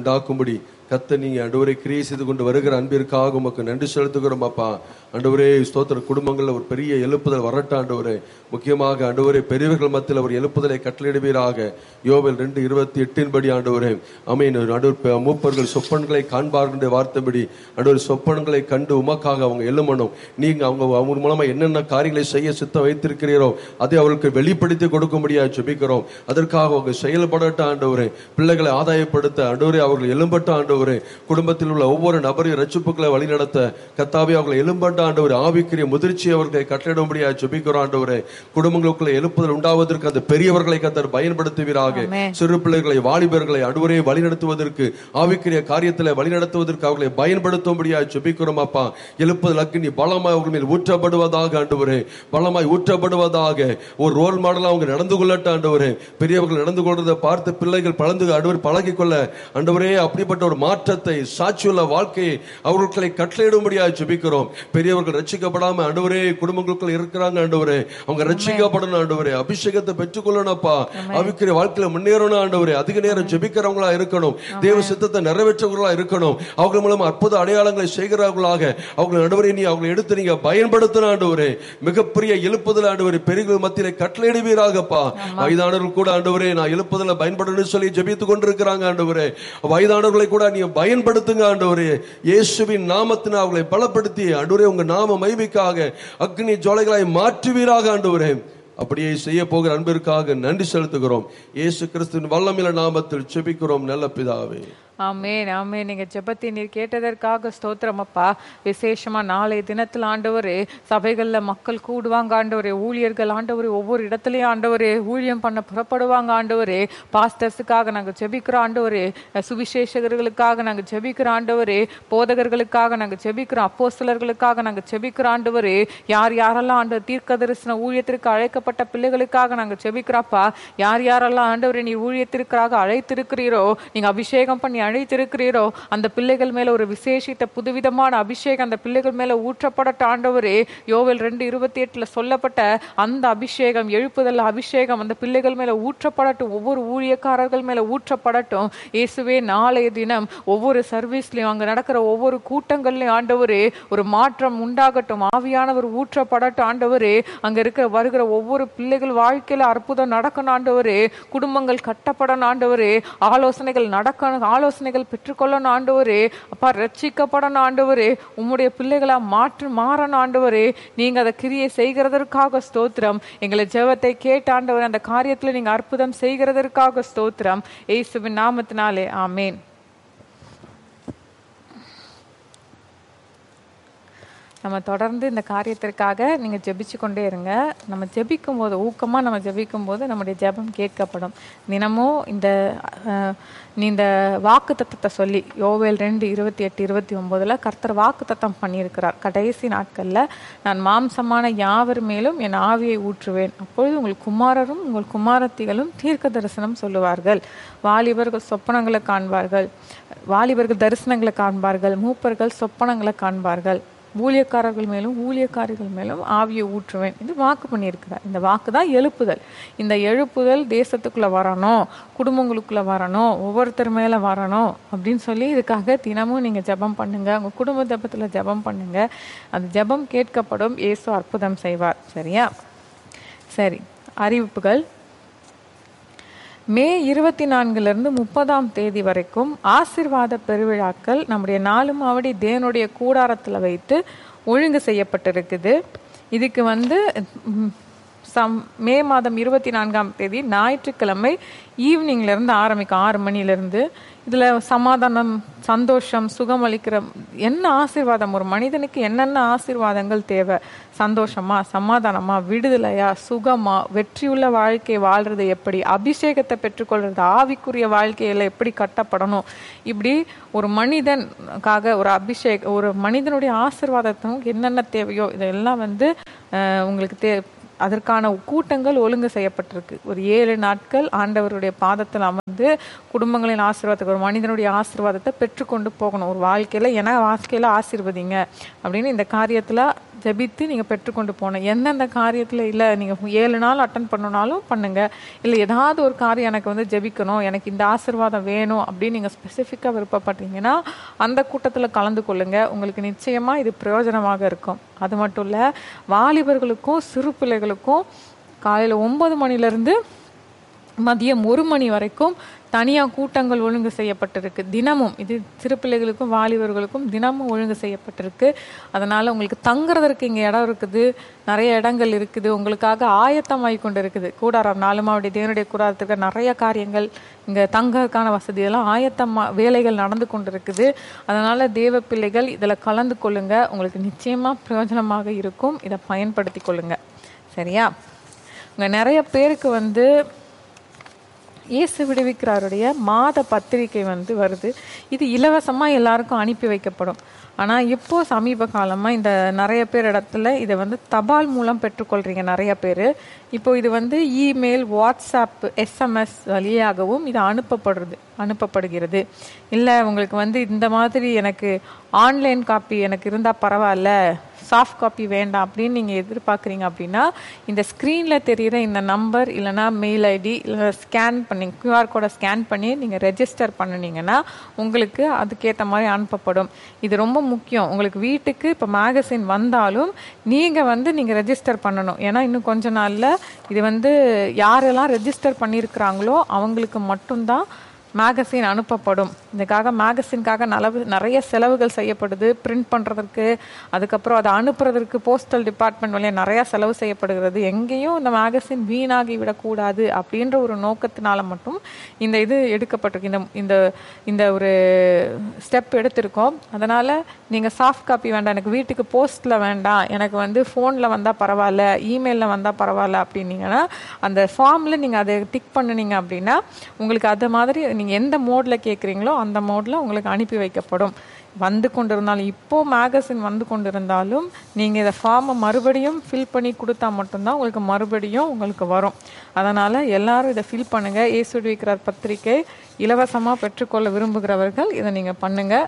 கத்த நீங்க ஆண்டவரே கிரியை செய்து கொண்டு வருகிற அன்பிற்காக உமக்கு நன்றி செலுத்துகிறோம் அப்பா. ஆண்டவரே ஸ்தோத்திர குடும்பங்கள்ல ஒரு பெரிய எழுப்புதல் வரட்டும் ஆண்டவரே. முக்கியமாக ஆண்டவரே பெரியவர்கள் மத்தியில் ஒரு எழுப்புதலை கட்டளையிடுவீராக. யோவேல் 2:28 படி ஆண்டவரே ஆமென். மூப்பர்கள் சொப்பன்களை காண்பார்கள் வார்த்தைப்படி ஆண்டவரே சொப்பன்களை கண்டு உமக்காக அவங்க எழுமணும். நீங்க அவங்க மூலமா என்னென்ன காரியங்களை செய்ய சித்தம் வைத்திருக்கிறீரோ அதை அவர்களுக்கு வெளிப்படுத்தி கொடுக்க முடியாது ஜெபிக்கிறோம். அதற்காக அவங்க செயல்படட்டும் ஆண்டவரே. பிள்ளைகளை ஆதாயப்படுத்த ஆண்டவரே அவர்கள் எழும்பட்ட ஆண்டவரே. குடும்பத்தில் உள்ள ஒவ்வொரு நபரையும் ரட்சிப்புகளை வழிநடத்த கர்த்தாவே அவர்களை எழும்பட்ட ஆண்டவரே. ஆவிக்குரிய முதிர்ச்சி அவர்களை கட்டளிட முடியாது ஜெபிக்கிறோம் ஆண்டவரே. குடும்பங்களுக்குள்ள எழுப்புதல் உண்டாவதற்கு அந்த பெரியவர்களை கர்த்தர் பயன்படுத்துவீராக. சிறு பிள்ளைகளை வாலிபர்களை ஆண்டவரே வழிநடத்துவதற்கு ஆவிக்குரிய காரியத்தில் வழிநடத்துவதற்கு அவர்களை பயன்படுத்த முடியாது ஜெபிக்கிறோம் அப்பா. எழுப்புதல் அக்கினி பலமாய் அவர்கள் மேல் ஊற்றப்படுவதாக ஆண்டவரே. பலமாய் ஊற்றப்படுவதாக. ஒரு ரோல் மாடலா அவங்க நடந்து கொள்ளட்ட ஆண்டவரே. பெரியவர்கள் நடந்து கொள்றதை பார்த்து பிள்ளைகள் பழகி கொள்ள ஆண்டவரே அப்படிப்பட்ட ஒரு மாற்றத்தை சாட்சியுள்ள வாழ்க்கையை அவர்களை கட்டளையிடும்படியாக ஜெபிக்கிறோம். பெரியவர்கள் ரட்சிக்கப்படாம ஆண்டவரே குடும்பங்களுக்குள்ள இருக்கிறாங்க ஆண்டவரே. அவங்க ரட்சிக்கப்படணும் ஆண்டவரே. அபிஷேகத்தை பெற்றுக்கொள்ளணும்ப்பா. ஆவிக்குரிய வாழ்க்கையில முன்னேறணும் ஆண்டவரே. அதிக நேரம் ஜெபிக்கிறவங்களா இருக்கணும். தேவ சித்தத்தை நிறைவேற்றவர்களா இருக்கணும். அவங்க மூலமா அற்புத அடையாளங்களை செய்கிறவர்களாக அவங்க ஆண்டவரே நீ அவங்களை எடுத்து நீங்க பயன்படுத்தணும் ஆண்டவரே. மிகப்பெரிய எழுப்புதல் ஆண்டவரே பெரியவர்கள் மத்தியிலே கட்டளையிடுவீராகப்பா. வயதானவர்கள் கூட ஆண்டவரே நான் எழுப்புதல பயன்படணும்னு சொல்லி ஜெபித்துக் கொண்டிருக்கிறாங்க ஆண்டவரே. வயதானவர்களை கூட நீங்க பயன்படுத்துங்க ஆண்டவரே. இயேசுவின் நாமத்தினால் அவர்களை பலப்படுத்தி ஆண்டவரே உங்க நாம மகிமைக்காக அக்னி ஜுவாலைகளாய் மாற்றுவீராக ஆண்டவரே. அப்படியே செய்ய போகிற அன்பிற்காக நன்றி செலுத்துகிறோம். இயேசு கிறிஸ்துவின் வல்லமையுள்ள நாமத்தில் ஜெபிக்கிறோம் நல்ல பிதாவே. ஆமென் ஆமென். நீங்க ஜெபத்தை நீர் கேட்டதற்காக ஸ்தோத்திரம் அப்பா. விசேஷமா நாளைய தினத்தில் ஆண்டவரே சபைகள்ல மக்கள் கூடுவாங்க ஆண்டவரே. ஊழியர்கள் ஆண்டவரே ஒவ்வொரு இடத்துலயும் ஆண்டவரே ஊழியம் பண்ண புறப்படுவாங்க ஆண்டவரே. பாஸ்டர்ஸுக்காக நாங்க ஜெபிக்கிறோம் ஆண்டவரே. சுவிசேஷகர்களுக்காக நாங்க ஜெபிக்கிறோம் ஆண்டவரே. போதகர்களுக்காக நாங்க ஜெபிக்கிறோம். அப்போஸ்தலர்களுக்காக நாங்க ஜெபிக்கிறோம் ஆண்டவரே. யார் யாரெல்லாம் ஆண்டவர் தீர்க்க தரிசன ஊழியத்திற்கு அழைக்கப்பட்ட பிள்ளைகளுக்காக நாங்க ஜெபிக்கிறோப்பா. யார் யாரெல்லாம் ஆண்டவரே நீ ஊழியத்திற்காக அழைத்திருக்கிறீரோ, நீங்க அபிஷேகம் பண்ணி அழைத்திருக்கிறீரோ அந்த பிள்ளைகள் மேல ஒரு விசேஷித்த புதுவிதமான அபிஷேகம் அந்த பிள்ளைகள் மேல ஊற்றப்படட்ட ஆண்டவரே. யோவேல் 2:28 சொல்லப்பட்ட அந்த அபிஷேகம் எழுப்புதல் அபிஷேகம் அந்த பிள்ளைகள் மேல ஊற்றப்படட்டும். ஒவ்வொரு ஊழியக்காரர்கள் மேல ஊற்றப்படட்டும் இயேசுவே. நாளைய தினம் ஒவ்வொரு சர்வீஸ்லயும் அங்க நடக்கிற ஒவ்வொரு கூட்டங்கள்லயும் ஆண்டவரே ஒரு மாற்றம் உண்டாகட்டும். ஆவியானவர் ஊற்றப்படட்டும் ஆண்டவரே. அங்க இருக்கிற வருகிற ஒவ்வொரு பிள்ளைகள் வாழ்க்கையில அற்புதம் நடக்கணும் ஆண்டவரே. குடும்பங்கள் கட்டப்படணும் ஆண்டவரே. ஆலோசனைகள் பெற்றுக்கொள்ளணும் ஆண்டவரே. அப்பா ரட்சிக்கப்படணும் ஆண்டவரே. உம்முடைய பிள்ளைகளா மாறணும் ஆண்டவரே. நீங்க அதை கிரியை செய்கிறதற்காக ஸ்தோத்திரம். எங்களை ஜெபத்தை கேட்ட ஆண்டவரே அந்த காரியத்துல நீங்க அற்புதம் செய்கிறதற்காக ஸ்தோத்திரம். இயேசுவின் நாமத்தினாலே ஆமேன். நம்ம தொடர்ந்து இந்த காரியத்திற்காக நீங்கள் ஜெபிச்சு கொண்டே இருங்க. நம்ம ஜெபிக்கும் போது, ஊக்கமாக நம்ம ஜெபிக்கும் போது நம்முடைய ஜெபம் கேட்கப்படும். தினமும் நீ இந்த வாக்கு தத்தத்தை சொல்லி, யோவேல் 2:28-29 கர்த்தர் வாக்கு தத்தம் பண்ணியிருக்கிறார். கடைசி நாட்களில் நான் மாம்சமான யாவர் மேலும் என் ஆவியை ஊற்றுவேன், அப்பொழுது உங்கள் குமாரரும் உங்கள் குமாரத்திகளும் தீர்க்க தரிசனம் சொல்லுவார்கள், வாலிபர்கள் சொப்பனங்களை காண்பார்கள், வாலிபர்கள் தரிசனங்களை காண்பார்கள், மூப்பர்கள் சொப்பனங்களை காண்பார்கள், ஊழியக்காரர்கள் மேலும் ஊழியக்காரிகள் மேலும் ஆவியை ஊற்றுவேன் என்று வாக்கு பண்ணியிருக்கிறார். இந்த வாக்கு தான் எழுப்புதல். இந்த எழுப்புதல் தேசத்துக்குள்ளே வரணும், குடும்பங்களுக்குள்ளே வரணும், ஒவ்வொருத்தர் மேலே வரணும் அப்படின்னு சொல்லி இதுக்காக தினமும் நீங்கள் ஜெபம் பண்ணுங்கள். உங்கள் குடும்ப ஜெபத்தில் ஜெபம் பண்ணுங்கள். அந்த ஜெபம் கேட்கப்படும். இயேசு அற்புதம் செய்வார். சரியா? சரி, அறிவிப்புகள். மே 24 30 வரைக்கும் ஆசீர்வாத பெருவிழாக்கள் நம்முடைய 4 மாவடி தேவனுடைய கூடாரத்தில் வைத்து ஒழுங்கு செய்யப்பட்டிருக்குது. இதுக்கு மே மாதம் 24 ஞாயிற்றுக்கிழமை ஈவினிங்லேருந்து ஆரம்பிக்கும், 6 மணிலேருந்து. இதில் சமாதானம், சந்தோஷம், சுகம் அளிக்கிற என்ன ஆசீர்வாதம், ஒரு மனிதனுக்கு என்னென்ன ஆசீர்வாதங்கள் தேவை, சந்தோஷமா, சமாதானமா, விடுதலையா, சுகமா, வெற்றியுள்ள வாழ்க்கை வாழ்றது எப்படி, அபிஷேகத்தை பெற்றுக்கொள்றது, ஆவிக்குரிய வாழ்க்கையில் எப்படி கட்டப்படணும், இப்படி ஒரு மனிதனுக்காக ஒரு மனிதனுடைய ஆசீர்வாதத்துக்கு என்னென்ன தேவையோ இதெல்லாம் உங்களுக்கு அதற்கான கூட்டங்கள் ஒழுங்கு செய்யப்பட்டிருக்கு. ஒரு 7 நாட்கள் ஆண்டவருடைய பாதத்தில் அமர்ந்து குடும்பங்களின் ஆசீர்வாதத்துக்கு, ஒரு மனிதனுடைய ஆசீர்வாதத்தை பெற்றுக்கொண்டு போகணும். ஒரு வாழ்க்கையில் ஆசீர்வதிங்க அப்படின்னு இந்த காரியத்தில் ஜெபித்து நீங்கள் பெற்றுக்கொண்டு போகணும். எந்தெந்த காரியத்தில் இல்லை நீங்கள் 7 நாள் அட்டன் பண்ணனாலும் பண்ணுங்கள். இல்லை ஏதாவது ஒரு காரியம் எனக்கு ஜெபிக்கணும், எனக்கு இந்த ஆசீர்வாதம் வேணும் அப்படின்னு நீங்கள் ஸ்பெசிஃபிக்காக விருப்பப்பட்டீங்கன்னா அந்த கூட்டத்தில் கலந்து கொள்ளுங்கள். உங்களுக்கு நிச்சயமாக இது பிரயோஜனமாக இருக்கும். அது மட்டும் இல்லை, வாலிபர்களுக்கும் சிறு பிள்ளைகளுக்கும் காலையில் 9 மணிலேருந்து மதியம் 1 மணி வரைக்கும் தனியாக கூட்டங்கள் ஒழுங்கு செய்யப்பட்டிருக்கு. தினமும் இது சிறு பிள்ளைகளுக்கும் வாலிபர்களுக்கும் தினமும் ஒழுங்கு செய்யப்பட்டிருக்கு. அதனால் உங்களுக்கு தங்குறதற்கு இங்கே இடம் இருக்குது, நிறைய இடங்கள் இருக்குது, உங்களுக்காக ஆயத்தமாகி கொண்டு இருக்குது. கூடாரம் 4 மாவடி தேவனுடைய கூடாரத்துக்கு நிறைய காரியங்கள், இங்கே தங்கறதுக்கான வசதியெல்லாம் வேலைகள் நடந்து கொண்டு இருக்குது. அதனால் தேவ பிள்ளைகள் இதில் கலந்து கொள்ளுங்க. உங்களுக்கு நிச்சயமாக பிரயோஜனமாக இருக்கும். இதை பயன்படுத்தி கொள்ளுங்க. சரியா? உங்க நிறைய பேருக்கு இயேசு விடுவிக்கிறாருடைய மாத பத்திரிகை வருது. இது இலவசமாக எல்லாருக்கும் அனுப்பி வைக்கப்படும். ஆனால் இப்போ சமீப காலமாக இந்த நிறைய பேர் இடத்துல இதை தபால் மூலம் பெற்றுக்கொள்கிறீங்க நிறைய பேர். இப்போ இது இமெயில், வாட்ஸ்அப், SMS வழியாகவும் இது அனுப்பப்படுகிறது. இல்லை உங்களுக்கு இந்த மாதிரி எனக்கு ஆன்லைன் காப்பி எனக்கு இருந்தால் பரவாயில்ல, சாஃப்ட் காப்பி வேண்டாம் அப்படின்னு நீங்கள் எதிர்பார்க்குறீங்க அப்படின்னா இந்த ஸ்க்ரீனில் தெரிகிற இந்த நம்பர் இல்லைனா மெயில் ஐடி இல்லை ஸ்கேன் பண்ணி QR கோடை ஸ்கேன் பண்ணி நீங்கள் ரெஜிஸ்டர் பண்ணினீங்கன்னா உங்களுக்கு அதுக்கேற்ற மாதிரி அனுப்பப்படும். இது ரொம்ப முக்கியம். உங்களுக்கு வீட்டுக்கு இப்போ மேகசின் வந்தாலும் நீங்கள் ரெஜிஸ்டர் பண்ணணும். ஏன்னா இன்னும் கொஞ்ச நாளில் இது யாரெல்லாம் ரெஜிஸ்டர் பண்ணியிருக்கிறாங்களோ அவங்களுக்கு மட்டும்தான் மேகசின் அனுப்பப்படும். இதுக்காக மேகசின்காக நிறைய செலவுகள் செய்யப்படுது. பிரிண்ட் பண்ணுறதுக்கு, அதுக்கப்புறம் அதை அனுப்புறதுக்கு போஸ்டல் டிபார்ட்மெண்ட் வழியாக நிறையா செலவு செய்யப்படுகிறது. எங்கேயும் இந்த மேகசின் வீணாகி விடக்கூடாது அப்படின்ற ஒரு நோக்கத்தினால மட்டும் இந்த இது எடுக்கப்பட்டிருக்கு. இந்த ஒரு ஸ்டெப் எடுத்திருக்கோம். அதனால் நீங்கள் சாஃப்ட் காப்பி வேண்டாம், எனக்கு வீட்டுக்கு போஸ்ட்டில் வேண்டாம், எனக்கு ஃபோனில் வந்தால் பரவாயில்ல, இமெயிலில் வந்தால் பரவாயில்ல அப்படின்னீங்கன்னா அந்த ஃபார்மில் நீங்கள் அதை டிக் பண்ணினீங்க அப்படின்னா உங்களுக்கு அது மாதிரி நீங்கள் எந்த மோடில் கேட்குறீங்களோ அந்த மோடில் உங்களுக்கு அனுப்பி வைக்கப்படும். கொண்டிருந்தாலும் இப்போது மேகசின் கொண்டிருந்தாலும் நீங்கள் இதை ஃபார்மை மறுபடியும் ஃபில் பண்ணி கொடுத்தா மட்டும்தான் உங்களுக்கு மறுபடியும் உங்களுக்கு வரும். அதனால் எல்லாரும் இதை ஃபில் பண்ணுங்கள். இயேசு விடுவிக்கிறார் பத்திரிகை இலவசமாக பெற்றுக்கொள்ள விரும்புகிறவர்கள் இதை நீங்கள் பண்ணுங்கள்.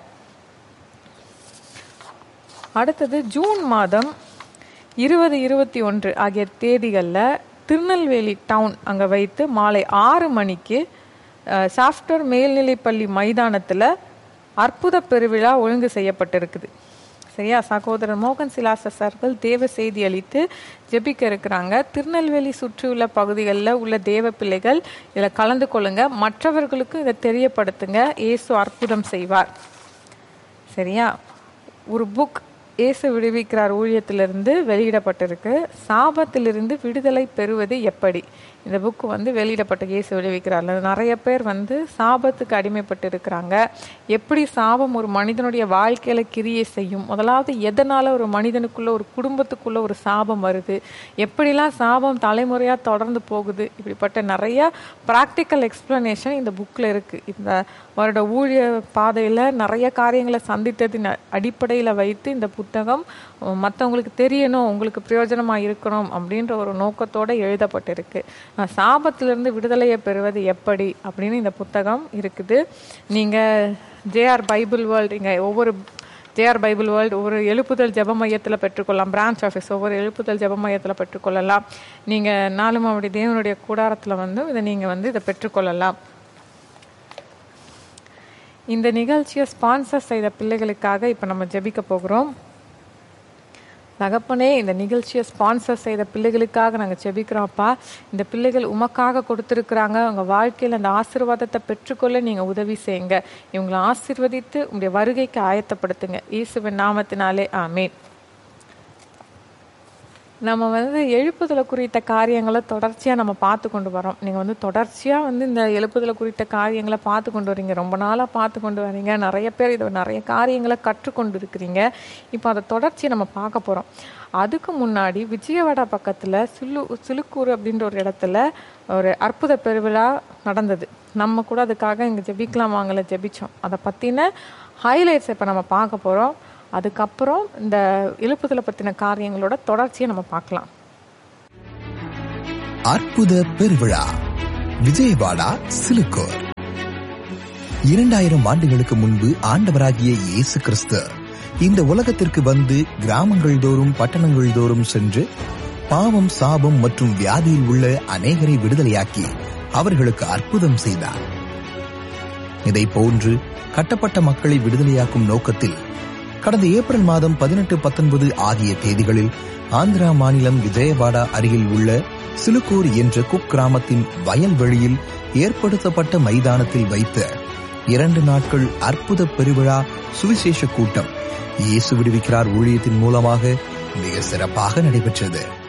அடுத்தது ஜூன் மாதம் 20, 21 ஆகிய தேதிகளில் திருநெல்வேலி டவுன் அங்கே வைத்து மாலை 6 மணிக்கு சாஃப்ட்வேர் மேல்நிலைப்பள்ளி மைதானத்தில் அற்புத பெருவிழா ஒழுங்கு செய்யப்பட்டிருக்குது. சரியா? சகோதரர் மோகன் சிலாசஸ் அவர்கள் தேவ செய்தி அளித்து ஜெபிக்க இருக்கிறாங்க. திருநெல்வேலி சுற்றியுள்ள பகுதிகளில் உள்ள தேவ பிள்ளைகள் இதில் கலந்து கொள்ளுங்க. மற்றவர்களுக்கும் இதை தெரியப்படுத்துங்க. இயேசு அற்புதம் செய்வார். சரியா? ஒரு புக் இயேசு விடுவிக்கிறார் ஊழியத்திலிருந்து வெளியிடப்பட்டிருக்கு. சாபத்திலிருந்து விடுதலை பெறுவது எப்படி, இந்த புக்கு வந்து வெளியிடப்பட்ட இயேசு விடுவிக்கிறார். நிறைய பேர் வந்து சாபத்துக்கு அடிமைப்பட்டு இருக்கிறாங்க. எப்படி சாபம் ஒரு மனிதனுடைய வாழ்க்கையில கிரியை செய்யும், முதலாவது எதனால ஒரு மனிதனுக்குள்ள ஒரு குடும்பத்துக்குள்ள ஒரு சாபம் வருது, எப்படிலாம் சாபம் தலைமுறையா தொடர்ந்து போகுது, இப்படிப்பட்ட நிறைய ப்ராக்டிக்கல் எக்ஸ்பிளனேஷன் இந்த புக்கில் இருக்கு. இந்த அவரோட ஊழிய பாதையில் நிறைய காரியங்களை சந்தித்ததின் அடிப்படையில் வைத்து இந்த புத்தகம் மற்றவங்களுக்கு தெரியணும், உங்களுக்கு பிரயோஜனமாக இருக்கணும் அப்படின்ற ஒரு நோக்கத்தோடு எழுதப்பட்டிருக்கு. சாபத்திலிருந்து விடுதலையை பெறுவது எப்படி அப்படின்னு இந்த புத்தகம் இருக்குது. நீங்கள் ஜேஆர் பைபிள் வேர்ல்டு, இங்கே ஒவ்வொரு ஜேஆர் பைபிள் வேர்ல்டு ஒவ்வொரு எழுப்புதல் ஜெப மையத்தில் பெற்றுக்கொள்ளலாம். பிரான்ச் ஆஃபீஸ் ஒவ்வொரு எழுப்புதல் ஜெப மையத்தில் பெற்றுக்கொள்ளலாம். நீங்கள் நாலுமாவடி தேவனுடைய கூடாரத்தில் வந்து இதை நீங்கள் வந்து இதை பெற்றுக்கொள்ளலாம். இந்த நிகழ்ச்சியை ஸ்பான்சர் செய்த பிள்ளைகளுக்காக இப்போ நம்ம ஜெபிக்க போகிறோம். தகப்பனே, இந்த நிகழ்ச்சியை ஸ்பான்சர் செய்த பிள்ளைகளுக்காக நாங்கள் ஜெபிக்கிறோம்ப்பா. இந்த பிள்ளைகள் உமக்காக கொடுத்துருக்குறாங்க. உங்கள் வாழ்க்கையில் அந்த ஆசீர்வாதத்தை பெற்றுக்கொள்ள நீங்கள் உதவி செய்யுங்க. இவங்களை ஆசீர்வதித்து உங்களுடைய வருகைக்கு ஆயத்தப்படுத்துங்க. இயேசுவின் நாமத்தினாலே ஆமேன். நம்ம வந்து எழுப்புதலை குறித்த காரியங்களை தொடர்ச்சியாக நம்ம பார்த்து கொண்டு வரோம். நீங்கள் வந்து தொடர்ச்சியாக வந்து இந்த எழுப்புதலை குறித்த காரியங்களை பார்த்து கொண்டு வரீங்க, ரொம்ப நாளாக பார்த்து கொண்டு வரீங்க. நிறைய பேர் இதை நிறைய காரியங்களை கற்றுக்கொண்டு இருக்கிறீங்க. இப்போ அதை தொடர்ச்சியை நம்ம பார்க்க போகிறோம். அதுக்கு முன்னாடி விஜயவாடா பக்கத்தில் சிலுக்கூர் அப்படின்ற ஒரு இடத்துல ஒரு அற்புத பெருவிழா நடந்தது. நம்ம கூட அதுக்காக இங்கே ஜெபிக்கலாம் வாங்கல ஜெபிச்சோம். அதை பற்றின ஹைலைட்ஸ் இப்போ நம்ம பார்க்க போகிறோம். அதுக்கப்புறம் இந்த எழுப்புதலை பற்றின காரியங்களோட தொடர்ச்சியை நம்ம பார்க்கலாம். அற்புத பெருவிழா விஜயவாடா சிலுக்கூர். 2000 ஆண்டுகளுக்கு முன்பு ஆண்டவராகிய இயேசு கிறிஸ்து இந்த உலகத்திற்கு வந்து கிராமங்கள் தோறும் பட்டணங்கள் தோறும் சென்று பாவம், சாபம் மற்றும் வியாதியில் உள்ள அநேகரை விடுதலையாக்கி அவர்களுக்கு அற்புதம் செய்தார். இதை போன்று கட்டப்பட்ட மக்களை விடுதலையாக்கும் நோக்கத்தில் கடந்த ஏப்ரல் மாதம் 18, 19 ஆகிய தேதிகளில் ஆந்திரா மாநிலம் விஜயவாடா அருகில் உள்ள சிலுக்கூர் என்ற குக்கிராமத்தின் வயல்வெளியில் ஏற்படுத்தப்பட்ட மைதானத்தில் வைத்த 2 நாட்கள் அற்புத பெருவிழா சுவிசேஷ கூட்டம் இயேசு விடுவிக்கிறார் ஊழியத்தின் மூலமாக மிக சிறப்பாக நடைபெற்றது.